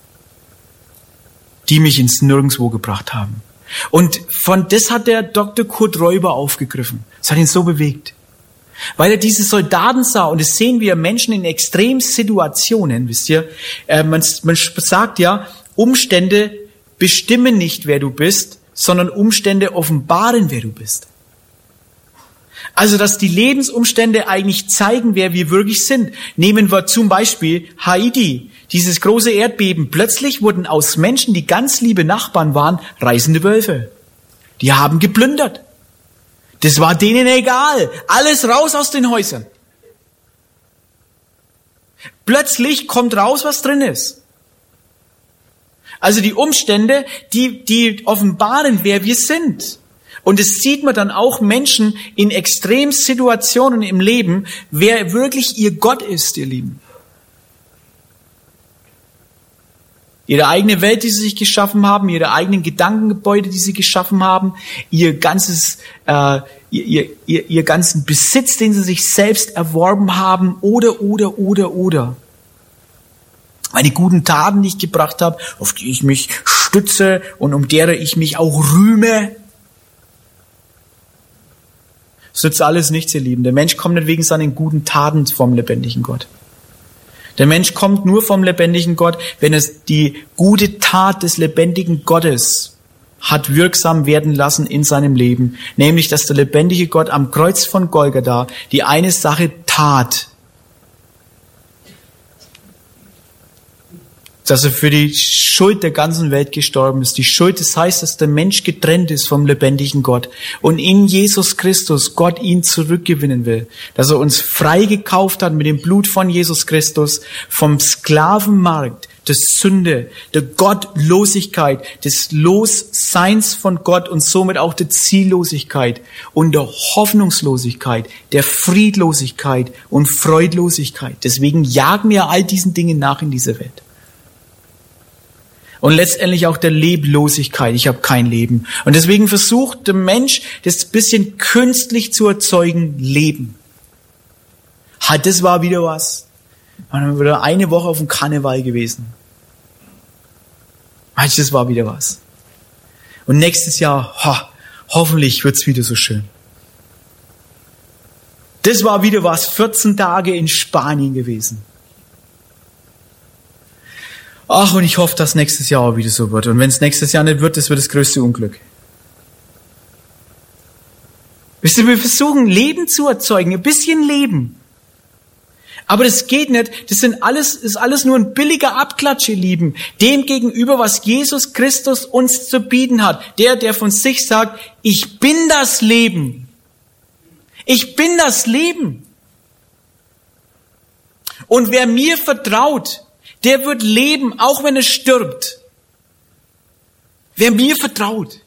die mich ins Nirgendwo gebracht haben. Und von das hat der Doktor Kurt Räuber aufgegriffen. Das hat ihn so bewegt. Weil er diese Soldaten sah, und das sehen wir Menschen in Extremsituationen, wisst ihr, äh, man, man sagt ja, Umstände bestimmen nicht, wer du bist, sondern Umstände offenbaren, wer du bist. Also, dass die Lebensumstände eigentlich zeigen, wer wir wirklich sind. Nehmen wir zum Beispiel Haiti, dieses große Erdbeben. Plötzlich wurden aus Menschen, die ganz liebe Nachbarn waren, reißende Wölfe. Die haben geplündert. Das war denen egal. Alles raus aus den Häusern. Plötzlich kommt raus, was drin ist. Also die Umstände, die, die offenbaren, wer wir sind. Und es sieht man dann auch Menschen in Extremsituationen im Leben, wer wirklich ihr Gott ist, ihr Lieben. Ihre eigene Welt, die sie sich geschaffen haben, ihre eigenen Gedankengebäude, die sie geschaffen haben, ihr ganzes, äh, ihr, ihr, ihr ganzen Besitz, den sie sich selbst erworben haben, oder, oder, oder, oder. Meine guten Taten, die ich gebracht habe, auf die ich mich stütze und um derer ich mich auch rühme. Das nützt alles nichts, ihr Lieben. Der Mensch kommt nicht wegen seinen guten Taten vom lebendigen Gott. Der Mensch kommt nur vom lebendigen Gott, wenn es die gute Tat des lebendigen Gottes hat wirksam werden lassen in seinem Leben. Nämlich, dass der lebendige Gott am Kreuz von Golgatha die eine Sache tat. Dass er für die Schuld der ganzen Welt gestorben ist. Die Schuld, das heißt, dass der Mensch getrennt ist vom lebendigen Gott. Und in Jesus Christus Gott ihn zurückgewinnen will. Dass er uns frei gekauft hat mit dem Blut von Jesus Christus vom Sklavenmarkt, der Sünde, der Gottlosigkeit, des Losseins von Gott und somit auch der Ziellosigkeit und der Hoffnungslosigkeit, der Friedlosigkeit und Freudlosigkeit. Deswegen jagen wir all diesen Dingen nach in dieser Welt. Und letztendlich auch der Leblosigkeit. Ich habe kein Leben. Und deswegen versucht der Mensch, das bisschen künstlich zu erzeugen, Leben. Halt, das war wieder was. Wir waren wieder eine Woche auf dem Karneval gewesen. Halt, das war wieder was. Und nächstes Jahr, ho, hoffentlich wird's wieder so schön. Das war wieder was. vierzehn Tage in Spanien gewesen. Ach, und ich hoffe, dass nächstes Jahr auch wieder so wird. Und wenn es nächstes Jahr nicht wird, das wird das größte Unglück. Wisst ihr, wir versuchen, Leben zu erzeugen, ein bisschen Leben. Aber das geht nicht. Das sind alles, ist alles nur ein billiger Abklatsch, ihr Lieben. Dem gegenüber, was Jesus Christus uns zu bieten hat. Der, der von sich sagt, ich bin das Leben. Ich bin das Leben. Und wer mir vertraut, der wird leben, auch wenn er stirbt. Wer mir vertraut,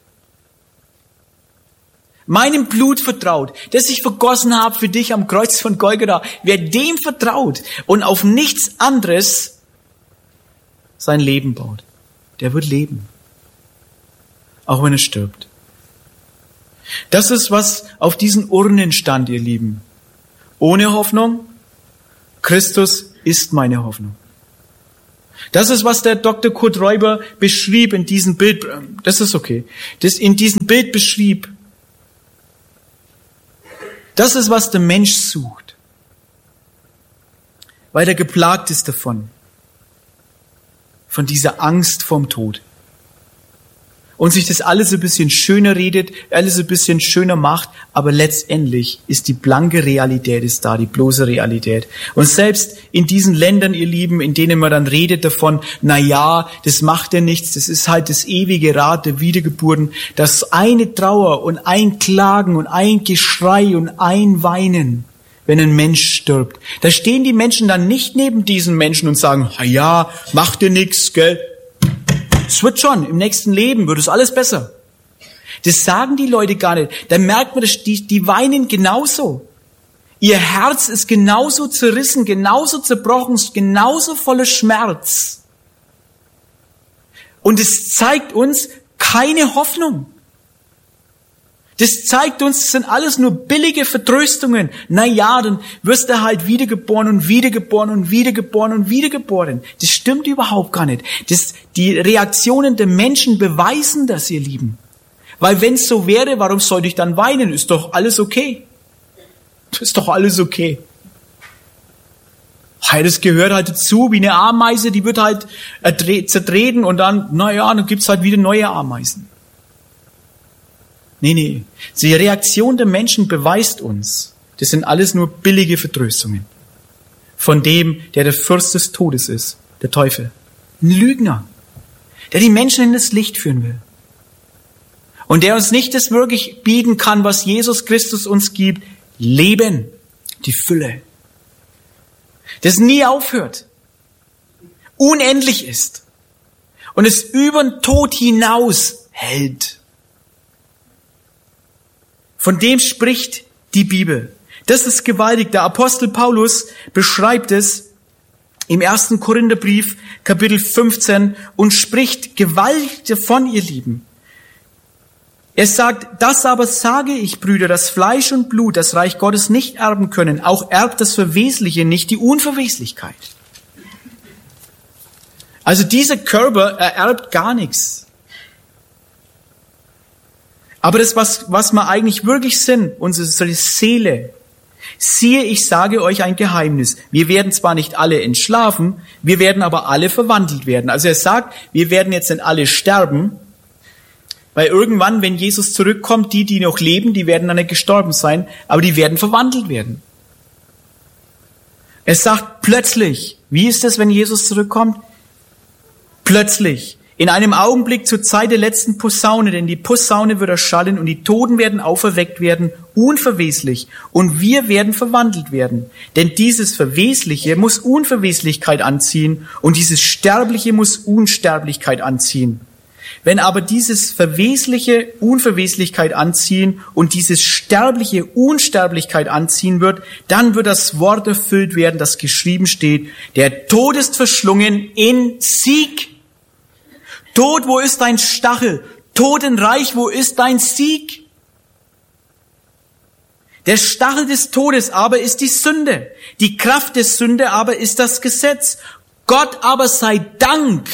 meinem Blut vertraut, das ich vergossen habe für dich am Kreuz von Golgatha, wer dem vertraut und auf nichts anderes sein Leben baut, der wird leben, auch wenn er stirbt. Das ist, was auf diesen Urnen stand, ihr Lieben. Ohne Hoffnung, Christus ist meine Hoffnung. Das ist, was der Doktor Kurt Räuber beschrieb in diesem Bild. Das ist okay. Das in diesem Bild beschrieb. Das ist, was der Mensch sucht. Weil er geplagt ist davon. Von dieser Angst vorm Tod. Und sich das alles ein bisschen schöner redet, alles ein bisschen schöner macht, aber letztendlich ist die blanke Realität ist da, die bloße Realität. Und selbst in diesen Ländern, ihr Lieben, in denen man dann redet davon, na ja, das macht ja nichts, das ist halt das ewige Rad der Wiedergeburten, dass eine Trauer und ein Klagen und ein Geschrei und ein Weinen, wenn ein Mensch stirbt. Da stehen die Menschen dann nicht neben diesen Menschen und sagen, na ja, macht dir nichts, gell? Es wird schon, im nächsten Leben wird es alles besser. Das sagen die Leute gar nicht. Da merkt man, die, die weinen genauso. Ihr Herz ist genauso zerrissen, genauso zerbrochen, genauso voller Schmerz. Und es zeigt uns keine Hoffnung. Das zeigt uns, es sind alles nur billige Vertröstungen. Na ja, dann wirst du halt wiedergeboren und wiedergeboren und wiedergeboren und wiedergeboren. Das stimmt überhaupt gar nicht. Das, die Reaktionen der Menschen beweisen das, ihr Lieben. Weil wenn es so wäre, warum sollte ich dann weinen? Ist doch alles okay. Ist doch alles okay. Das gehört halt dazu, wie eine Ameise, die wird halt zertreten und dann, na ja, dann gibt's halt wieder neue Ameisen. Nee, nee. Die Reaktion der Menschen beweist uns, das sind alles nur billige Vertröstungen. Von dem, der der Fürst des Todes ist, der Teufel. Ein Lügner, der die Menschen in das Licht führen will. Und der uns nicht das wirklich bieten kann, was Jesus Christus uns gibt. Leben, die Fülle. Das nie aufhört. Unendlich ist. Und es über den Tod hinaus hält. Von dem spricht die Bibel. Das ist gewaltig. Der Apostel Paulus beschreibt es im ersten Korintherbrief, Kapitel fünfzehn, und spricht gewaltig davon, ihr Lieben. Er sagt, das aber sage ich, Brüder, dass Fleisch und Blut das Reich Gottes nicht erben können. Auch erbt das Verwesliche nicht die Unverweslichkeit. Also dieser Körper ererbt gar nichts. Aber das, was, was wir eigentlich wirklich sind, unsere Seele, siehe, ich sage euch ein Geheimnis. Wir werden zwar nicht alle entschlafen, wir werden aber alle verwandelt werden. Also er sagt, wir werden jetzt nicht alle sterben, weil irgendwann, wenn Jesus zurückkommt, die, die noch leben, die werden dann nicht gestorben sein, aber die werden verwandelt werden. Er sagt plötzlich, wie ist das, wenn Jesus zurückkommt? Plötzlich. In einem Augenblick zur Zeit der letzten Posaune, denn die Posaune wird erschallen und die Toten werden auferweckt werden, unverweslich, und wir werden verwandelt werden. Denn dieses Verwesliche muss Unverweslichkeit anziehen und dieses Sterbliche muss Unsterblichkeit anziehen. Wenn aber dieses Verwesliche Unverweslichkeit anziehen und dieses Sterbliche Unsterblichkeit anziehen wird, dann wird das Wort erfüllt werden, das geschrieben steht, der Tod ist verschlungen in Sieg. Tod, wo ist dein Stachel? Totenreich, wo ist dein Sieg? Der Stachel des Todes aber ist die Sünde. Die Kraft der Sünde aber ist das Gesetz. Gott aber sei Dank,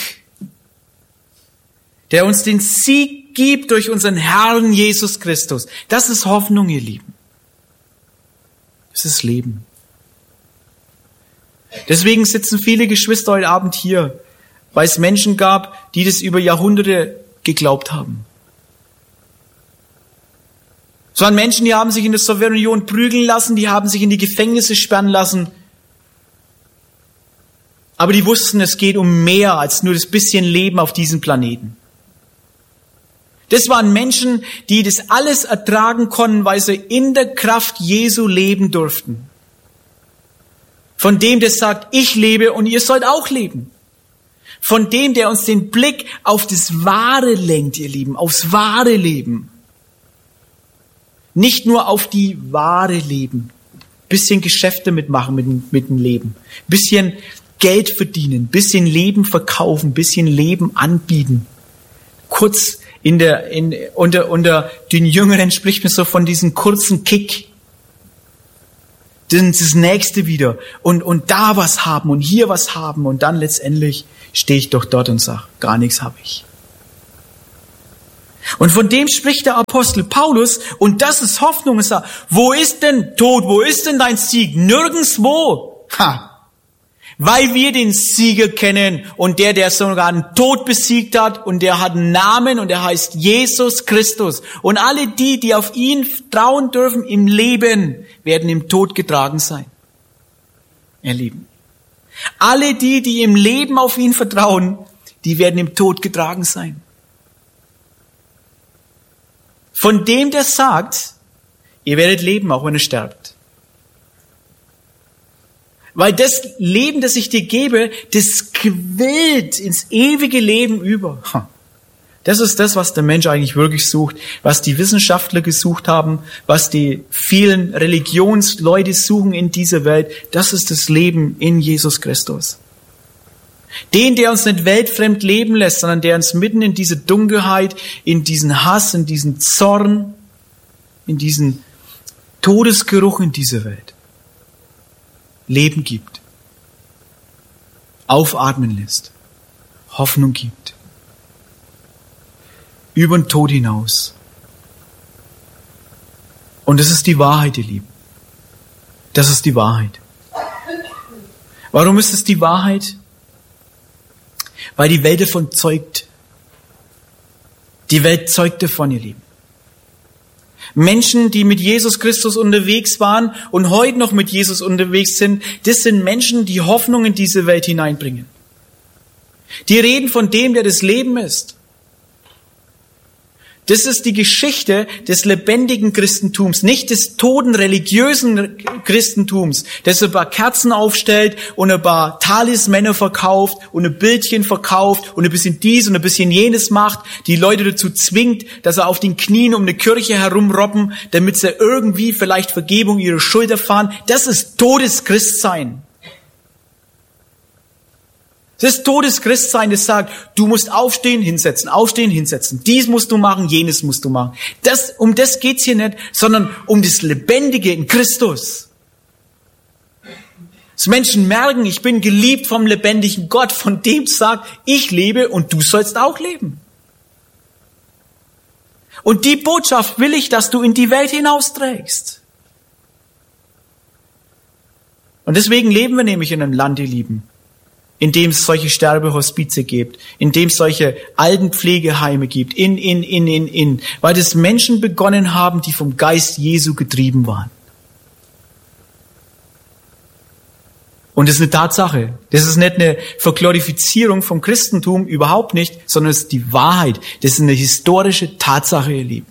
der uns den Sieg gibt durch unseren Herrn Jesus Christus. Das ist Hoffnung, ihr Lieben. Das ist Leben. Deswegen sitzen viele Geschwister heute Abend hier, weil es Menschen gab, die das über Jahrhunderte geglaubt haben. Es waren Menschen, die haben sich in der Sowjetunion prügeln lassen, die haben sich in die Gefängnisse sperren lassen. Aber die wussten, es geht um mehr als nur das bisschen Leben auf diesem Planeten. Das waren Menschen, die das alles ertragen konnten, weil sie in der Kraft Jesu leben durften. Von dem, der sagt, ich lebe und ihr sollt auch leben. Von dem, der uns den Blick auf das Wahre lenkt, ihr Lieben, aufs wahre Leben. Nicht nur auf die wahre Leben. Bisschen Geschäfte mitmachen mit, mit dem Leben. Bisschen Geld verdienen, bisschen Leben verkaufen, bisschen Leben anbieten. Kurz in der, in, unter, unter den Jüngeren spricht man so von diesem kurzen Kick. das Nächste wieder und, und da was haben und hier was haben und dann letztendlich stehe ich doch dort und sage, gar nichts habe ich. Und von dem spricht der Apostel Paulus und das ist Hoffnung. Er sagt, wo ist denn Tod, wo ist denn dein Sieg? Nirgendwo. Ha. Weil wir den Sieger kennen und der, der sogar den Tod besiegt hat und der hat einen Namen und der heißt Jesus Christus. Und alle die, die auf ihn trauen dürfen im Leben, werden im Tod getragen sein. Ihr Lieben. Alle die, die im Leben auf ihn vertrauen, die werden im Tod getragen sein. Von dem, der sagt, ihr werdet leben, auch wenn ihr sterbt. Weil das Leben, das ich dir gebe, das quillt ins ewige Leben über. Das ist das, was der Mensch eigentlich wirklich sucht, was die Wissenschaftler gesucht haben, was die vielen Religionsleute suchen in dieser Welt. Das ist das Leben in Jesus Christus. Den, der uns nicht weltfremd leben lässt, sondern der uns mitten in diese Dunkelheit, in diesen Hass, in diesen Zorn, in diesen Todesgeruch in dieser Welt Leben gibt, aufatmen lässt, Hoffnung gibt, über den Tod hinaus. Und das ist die Wahrheit, ihr Lieben. Das ist die Wahrheit. Warum ist es die Wahrheit? Weil die Welt davon zeugt. Die Welt zeugt davon, ihr Lieben. Menschen, die mit Jesus Christus unterwegs waren und heute noch mit Jesus unterwegs sind, das sind Menschen, die Hoffnung in diese Welt hineinbringen. Die reden von dem, der das Leben ist. Das ist die Geschichte des lebendigen Christentums, nicht des toten religiösen Christentums, das ein paar Kerzen aufstellt und ein paar Talismänner verkauft und ein Bildchen verkauft und ein bisschen dies und ein bisschen jenes macht, die Leute dazu zwingt, dass sie auf den Knien um eine Kirche herumrobben, damit sie irgendwie vielleicht Vergebung ihrer Schuld erfahren. Das ist totes Christsein. Das ist totes Christsein, das sagt, du musst aufstehen, hinsetzen, aufstehen, hinsetzen. Dies musst du machen, jenes musst du machen. Das, um das geht's hier nicht, sondern um das Lebendige in Christus. Dass Menschen merken, ich bin geliebt vom lebendigen Gott, von dem sagt, ich lebe und du sollst auch leben. Und die Botschaft will ich, dass du in die Welt hinausträgst. Und deswegen leben wir nämlich in einem Land, ihr Lieben, in dem es solche Sterbehospize gibt, in dem es solche Altenpflegeheime gibt, in, in, in, in, in, weil das Menschen begonnen haben, die vom Geist Jesu getrieben waren. Und das ist eine Tatsache. Das ist nicht eine Verglorifizierung vom Christentum, überhaupt nicht, sondern es ist die Wahrheit. Das ist eine historische Tatsache, ihr Lieben.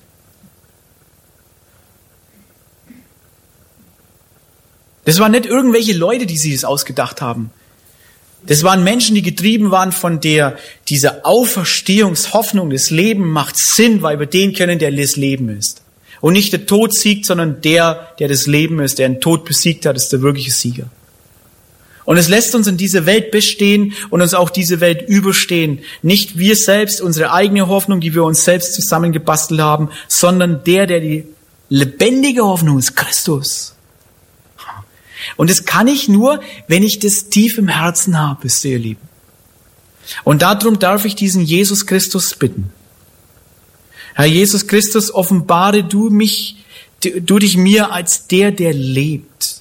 Das waren nicht irgendwelche Leute, die sich das ausgedacht haben. Das waren Menschen, die getrieben waren von der, dieser Auferstehungshoffnung, das Leben macht Sinn, weil wir den kennen, der das Leben ist. Und nicht der Tod siegt, sondern der, der das Leben ist, der den Tod besiegt hat, ist der wirkliche Sieger. Und es lässt uns in dieser Welt bestehen und uns auch diese Welt überstehen. Nicht wir selbst, unsere eigene Hoffnung, die wir uns selbst zusammengebastelt haben, sondern der, der die lebendige Hoffnung ist, Christus. Und das kann ich nur, wenn ich das tief im Herzen habe, wisst ihr, ihr Lieben. Und darum darf ich diesen Jesus Christus bitten. Herr Jesus Christus, offenbare du mich, du dich mir als der, der lebt.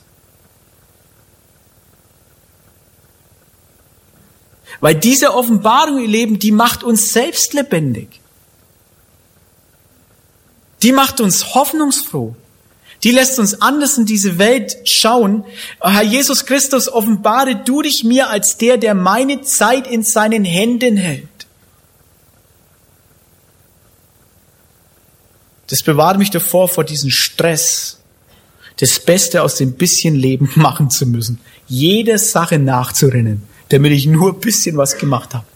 Weil diese Offenbarung, ihr Leben, die macht uns selbst lebendig. Die macht uns hoffnungsfroh. Die lässt uns anders in diese Welt schauen. Herr Jesus Christus, offenbare du dich mir als der, der meine Zeit in seinen Händen hält. Das bewahrt mich davor, vor diesem Stress, das Beste aus dem bisschen Leben machen zu müssen. Jeder Sache nachzurennen, damit ich nur ein bisschen was gemacht habe.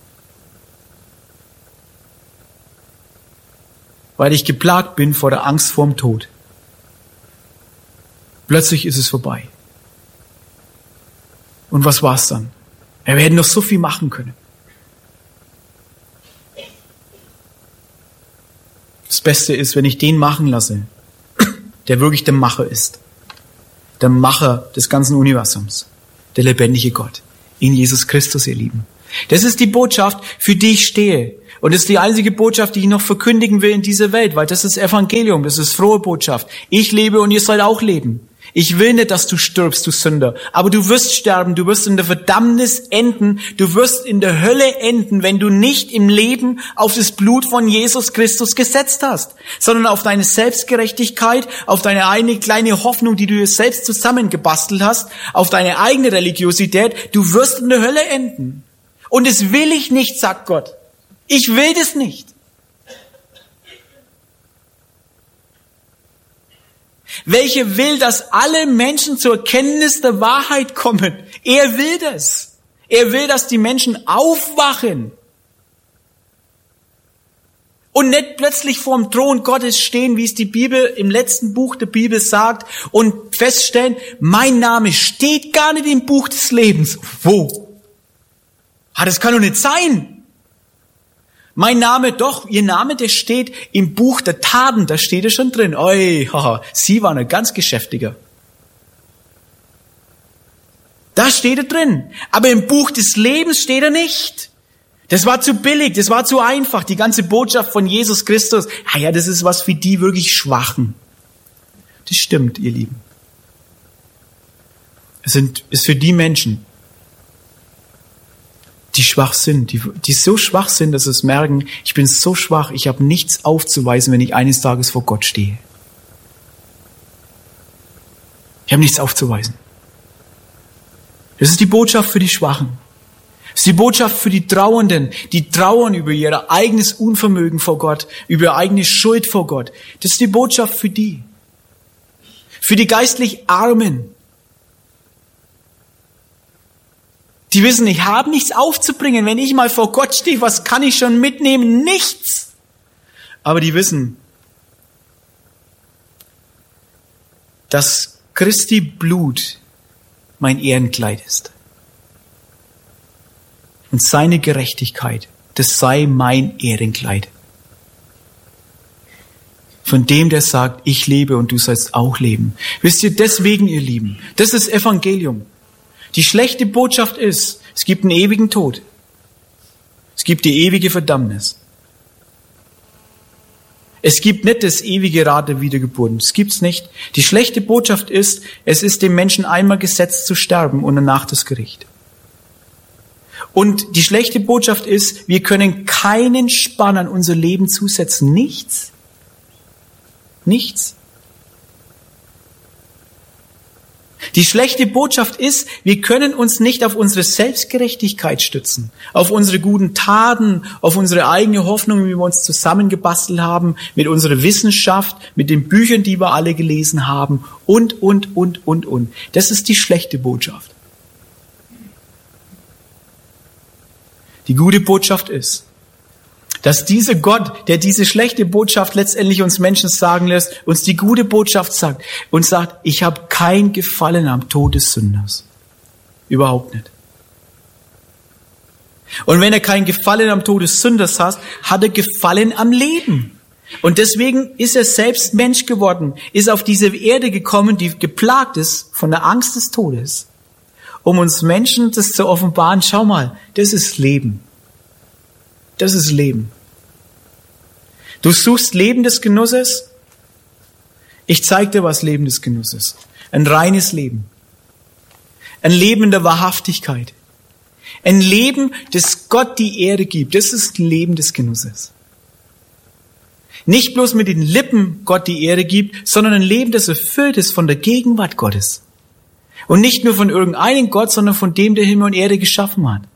Weil ich geplagt bin vor der Angst vorm Tod. Plötzlich ist es vorbei. Und was war's dann? Wir hätten noch so viel machen können. Das Beste ist, wenn ich den machen lasse, der wirklich der Macher ist. der Macher des ganzen Universums, der lebendige Gott, in Jesus Christus, ihr Lieben. Das ist die Botschaft, für die ich stehe. Und das ist die einzige Botschaft, die ich noch verkündigen will in dieser Welt, weil das ist Evangelium, das ist frohe Botschaft. Ich lebe und ihr sollt auch leben. Ich will nicht, dass du stirbst, du Sünder, aber du wirst sterben, du wirst in der Verdammnis enden, du wirst in der Hölle enden, wenn du nicht im Leben auf das Blut von Jesus Christus gesetzt hast, sondern auf deine Selbstgerechtigkeit, auf deine eigene kleine Hoffnung, die du dir selbst zusammengebastelt hast, auf deine eigene Religiosität. Du wirst in der Hölle enden. Und das will ich nicht, sagt Gott. Ich will das nicht. Welcher will, dass alle Menschen zur Kenntnis der Wahrheit kommen? Er will das. Er will, dass die Menschen aufwachen und nicht plötzlich vorm Thron Gottes stehen, wie es die Bibel im letzten Buch der Bibel sagt, und feststellen, mein Name steht gar nicht im Buch des Lebens. Wo? Ah, das kann doch nicht sein. Mein Name, doch, ihr Name, der steht im Buch der Taten, da steht er schon drin. Oi, haha, sie waren ein ganz Geschäftiger. Da steht er drin. Aber im Buch des Lebens steht er nicht. Das war zu billig, das war zu einfach. Die ganze Botschaft von Jesus Christus, ah ja, das ist was für die wirklich Schwachen. Das stimmt, ihr Lieben. Es sind, ist für die Menschen, die schwach sind, die, die so schwach sind, dass sie es merken, ich bin so schwach, ich habe nichts aufzuweisen, wenn ich eines Tages vor Gott stehe. Ich habe nichts aufzuweisen. Das ist die Botschaft für die Schwachen. Das ist die Botschaft für die Trauernden, die trauern über ihr eigenes Unvermögen vor Gott, über ihre eigene Schuld vor Gott. Das ist die Botschaft für die. Für die geistlich Armen. Die wissen, ich habe nichts aufzubringen. Wenn ich mal vor Gott stehe, was kann ich schon mitnehmen? Nichts. Aber die wissen, dass Christi Blut mein Ehrenkleid ist. Und seine Gerechtigkeit, das sei mein Ehrenkleid. Von dem, der sagt, ich lebe und du sollst auch leben. Wisst ihr, deswegen, ihr Lieben, das ist Evangelium. Die schlechte Botschaft ist, es gibt einen ewigen Tod. Es gibt die ewige Verdammnis. Es gibt nicht das ewige Rad der Wiedergeburt. Das gibt's nicht. Die schlechte Botschaft ist, es ist dem Menschen einmal gesetzt zu sterben und danach das Gericht. Und die schlechte Botschaft ist, wir können keinen Spann an unser Leben zusetzen. Nichts. Nichts. Die schlechte Botschaft ist, wir können uns nicht auf unsere Selbstgerechtigkeit stützen, auf unsere guten Taten, auf unsere eigene Hoffnung, wie wir uns zusammengebastelt haben, mit unserer Wissenschaft, mit den Büchern, die wir alle gelesen haben und, und, und, und, und. Das ist die schlechte Botschaft. Die gute Botschaft ist, dass dieser Gott, der diese schlechte Botschaft letztendlich uns Menschen sagen lässt, uns die gute Botschaft sagt und sagt, ich habe kein Gefallen am Tod des Sünders. Überhaupt nicht. Und wenn er kein Gefallen am Tod des Sünders hat, hat er Gefallen am Leben. Und deswegen ist er selbst Mensch geworden, ist auf diese Erde gekommen, die geplagt ist von der Angst des Todes, um uns Menschen das zu offenbaren. Schau mal, das ist Leben. Das ist Leben. Du suchst Leben des Genusses? Ich zeige dir, was Leben des Genusses ist. Ein reines Leben. Ein Leben in der Wahrhaftigkeit. Ein Leben, das Gott die Ehre gibt. Das ist ein Leben des Genusses. Nicht bloß mit den Lippen Gott die Ehre gibt, sondern ein Leben, das erfüllt ist von der Gegenwart Gottes. Und nicht nur von irgendeinem Gott, sondern von dem, der Himmel und Erde geschaffen hat.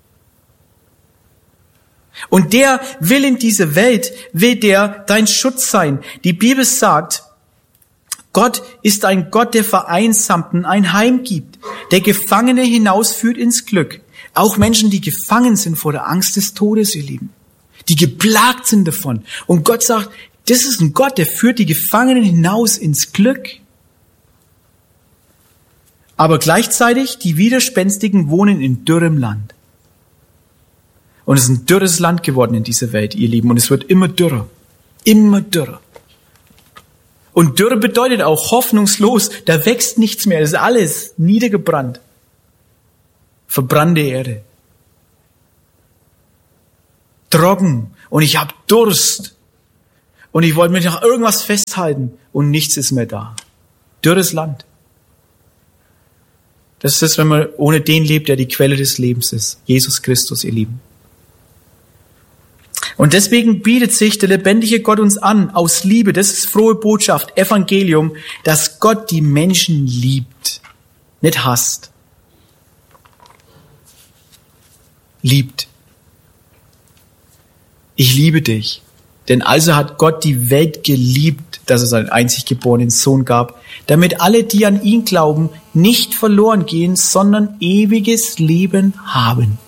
Und der will in dieser Welt, will der dein Schutz sein. Die Bibel sagt, Gott ist ein Gott, der Vereinsamten ein Heim gibt, der Gefangene hinausführt ins Glück. Auch Menschen, die gefangen sind vor der Angst des Todes, ihr Lieben, die geplagt sind davon. Und Gott sagt, das ist ein Gott, der führt die Gefangenen hinaus ins Glück. Aber gleichzeitig, die Widerspenstigen wohnen in dürrem Land. Und es ist ein dürres Land geworden in dieser Welt, ihr Lieben. Und es wird immer dürrer. Immer dürrer. Und Dürre bedeutet auch hoffnungslos, da wächst nichts mehr, das ist alles niedergebrannt. Verbrannte Erde. Trocken und ich habe Durst und ich wollte mich nach irgendwas festhalten und nichts ist mehr da. Dürres Land. Das ist es, wenn man ohne den lebt, der die Quelle des Lebens ist. Jesus Christus, ihr Lieben. Und deswegen bietet sich der lebendige Gott uns an, aus Liebe, das ist frohe Botschaft, Evangelium, dass Gott die Menschen liebt, nicht hasst. Liebt. Ich liebe dich. Denn also hat Gott die Welt geliebt, dass es seinen einzig geborenen Sohn gab, damit alle, die an ihn glauben, nicht verloren gehen, sondern ewiges Leben haben.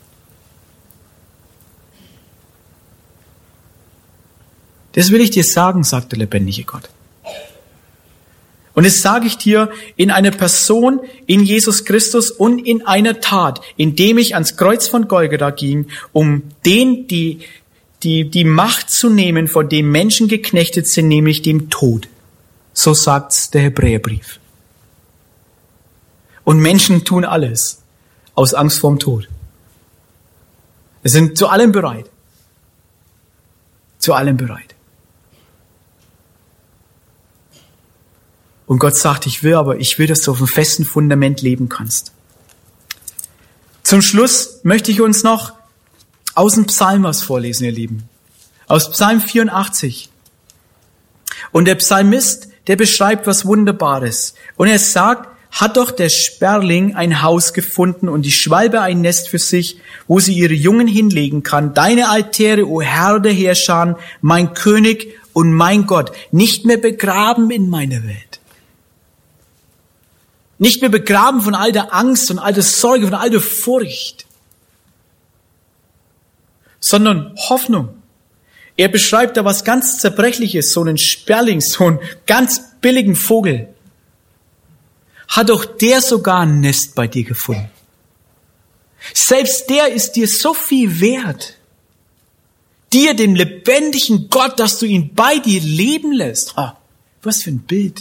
Das will ich dir sagen, sagt der lebendige Gott. Und das sage ich dir in einer Person, in Jesus Christus und in einer Tat, indem ich ans Kreuz von Golgatha ging, um den, die Die, die Macht zu nehmen, vor dem Menschen geknechtet sind, nämlich dem Tod. So sagt's der Hebräerbrief. Und Menschen tun alles aus Angst vorm Tod. Sie sind zu allem bereit. Zu allem bereit. Und Gott sagt, ich will aber, ich will, dass du auf einem festen Fundament leben kannst. Zum Schluss möchte ich uns noch aus dem Psalm was vorlesen, ihr Lieben. Aus Psalm vierundachtzig. Und der Psalmist, der beschreibt was Wunderbares. Und er sagt, hat doch der Sperling ein Haus gefunden und die Schwalbe ein Nest für sich, wo sie ihre Jungen hinlegen kann. Deine Altäre, o Herr der Heerscharen, mein König und mein Gott, nicht mehr begraben in meiner Welt. Nicht mehr begraben von all der Angst und all der Sorge, von all der Furcht. Sondern Hoffnung. Er beschreibt da was ganz Zerbrechliches, so einen Sperling, so einen ganz billigen Vogel. Hat doch der sogar ein Nest bei dir gefunden. Selbst der ist dir so viel wert. Dir, dem lebendigen Gott, dass du ihn bei dir leben lässt. Ah, was für ein Bild.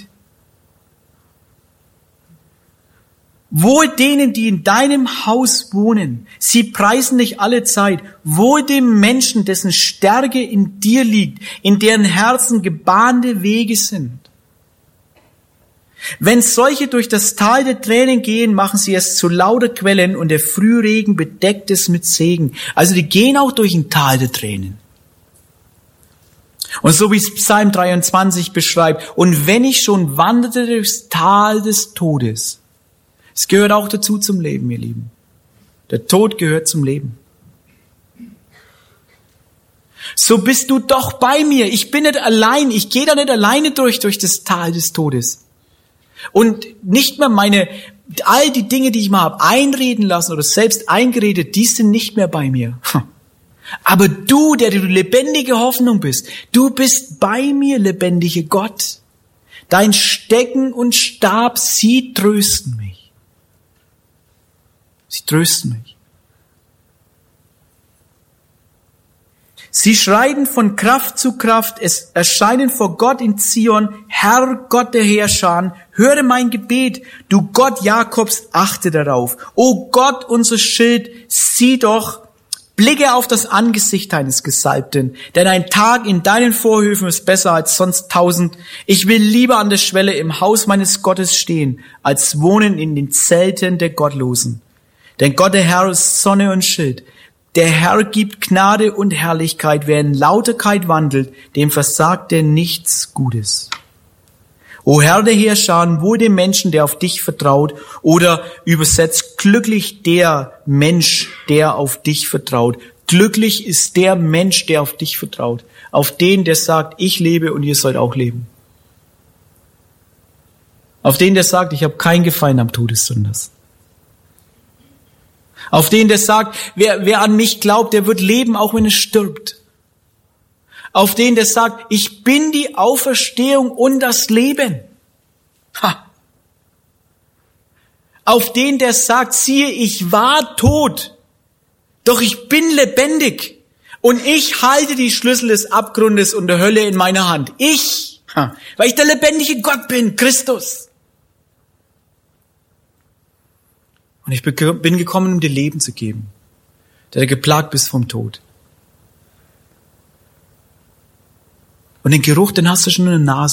Wohl denen, die in deinem Haus wohnen, sie preisen dich alle Zeit. Wohl dem Menschen, dessen Stärke in dir liegt, in deren Herzen gebahnte Wege sind. Wenn solche durch das Tal der Tränen gehen, machen sie es zu lauter Quellen und der Frühregen bedeckt es mit Segen. Also die gehen auch durch ein Tal der Tränen. Und so wie es Psalm dreiundzwanzig beschreibt, und wenn ich schon wanderte durchs Tal des Todes, es gehört auch dazu zum Leben, ihr Lieben. Der Tod gehört zum Leben. So bist du doch bei mir. Ich bin nicht allein. Ich gehe da nicht alleine durch, durch das Tal des Todes. Und nicht mehr meine, all die Dinge, die ich mal habe einreden lassen oder selbst eingeredet, die sind nicht mehr bei mir. Aber du, der du lebendige Hoffnung bist, du bist bei mir, lebendige Gott. Dein Stecken und Stab, sie trösten mich. Sie trösten mich. Sie schreiten von Kraft zu Kraft, es erscheinen vor Gott in Zion, Herr Gott der Heerscharen, höre mein Gebet, du Gott Jakobs, achte darauf. O Gott, unser Schild, sieh doch, blicke auf das Angesicht deines Gesalbten, denn ein Tag in deinen Vorhöfen ist besser als sonst tausend. Ich will lieber an der Schwelle im Haus meines Gottes stehen, als wohnen in den Zelten der Gottlosen. Denn Gott, der Herr, ist Sonne und Schild. Der Herr gibt Gnade und Herrlichkeit. Wer in Lauterkeit wandelt, dem versagt er nichts Gutes. O Herr der Heerscharen, wohl dem Menschen, der auf dich vertraut, oder übersetzt, glücklich der Mensch, der auf dich vertraut. Glücklich ist der Mensch, der auf dich vertraut. Auf den, der sagt, ich lebe und ihr sollt auch leben. Auf den, der sagt, ich habe keinen Gefallen am Tod des Sünders. Auf den, der sagt, wer, wer an mich glaubt, der wird leben, auch wenn er stirbt. Auf den, der sagt, ich bin die Auferstehung und das Leben. Ha. Auf den, der sagt, siehe, ich war tot, doch ich bin lebendig und ich halte die Schlüssel des Abgrundes und der Hölle in meiner Hand. Ich, Weil ich der lebendige Gott bin, Christus. Und ich bin gekommen, um dir Leben zu geben, der du geplagt bist vom Tod. Und den Geruch, den hast du schon in der Nase.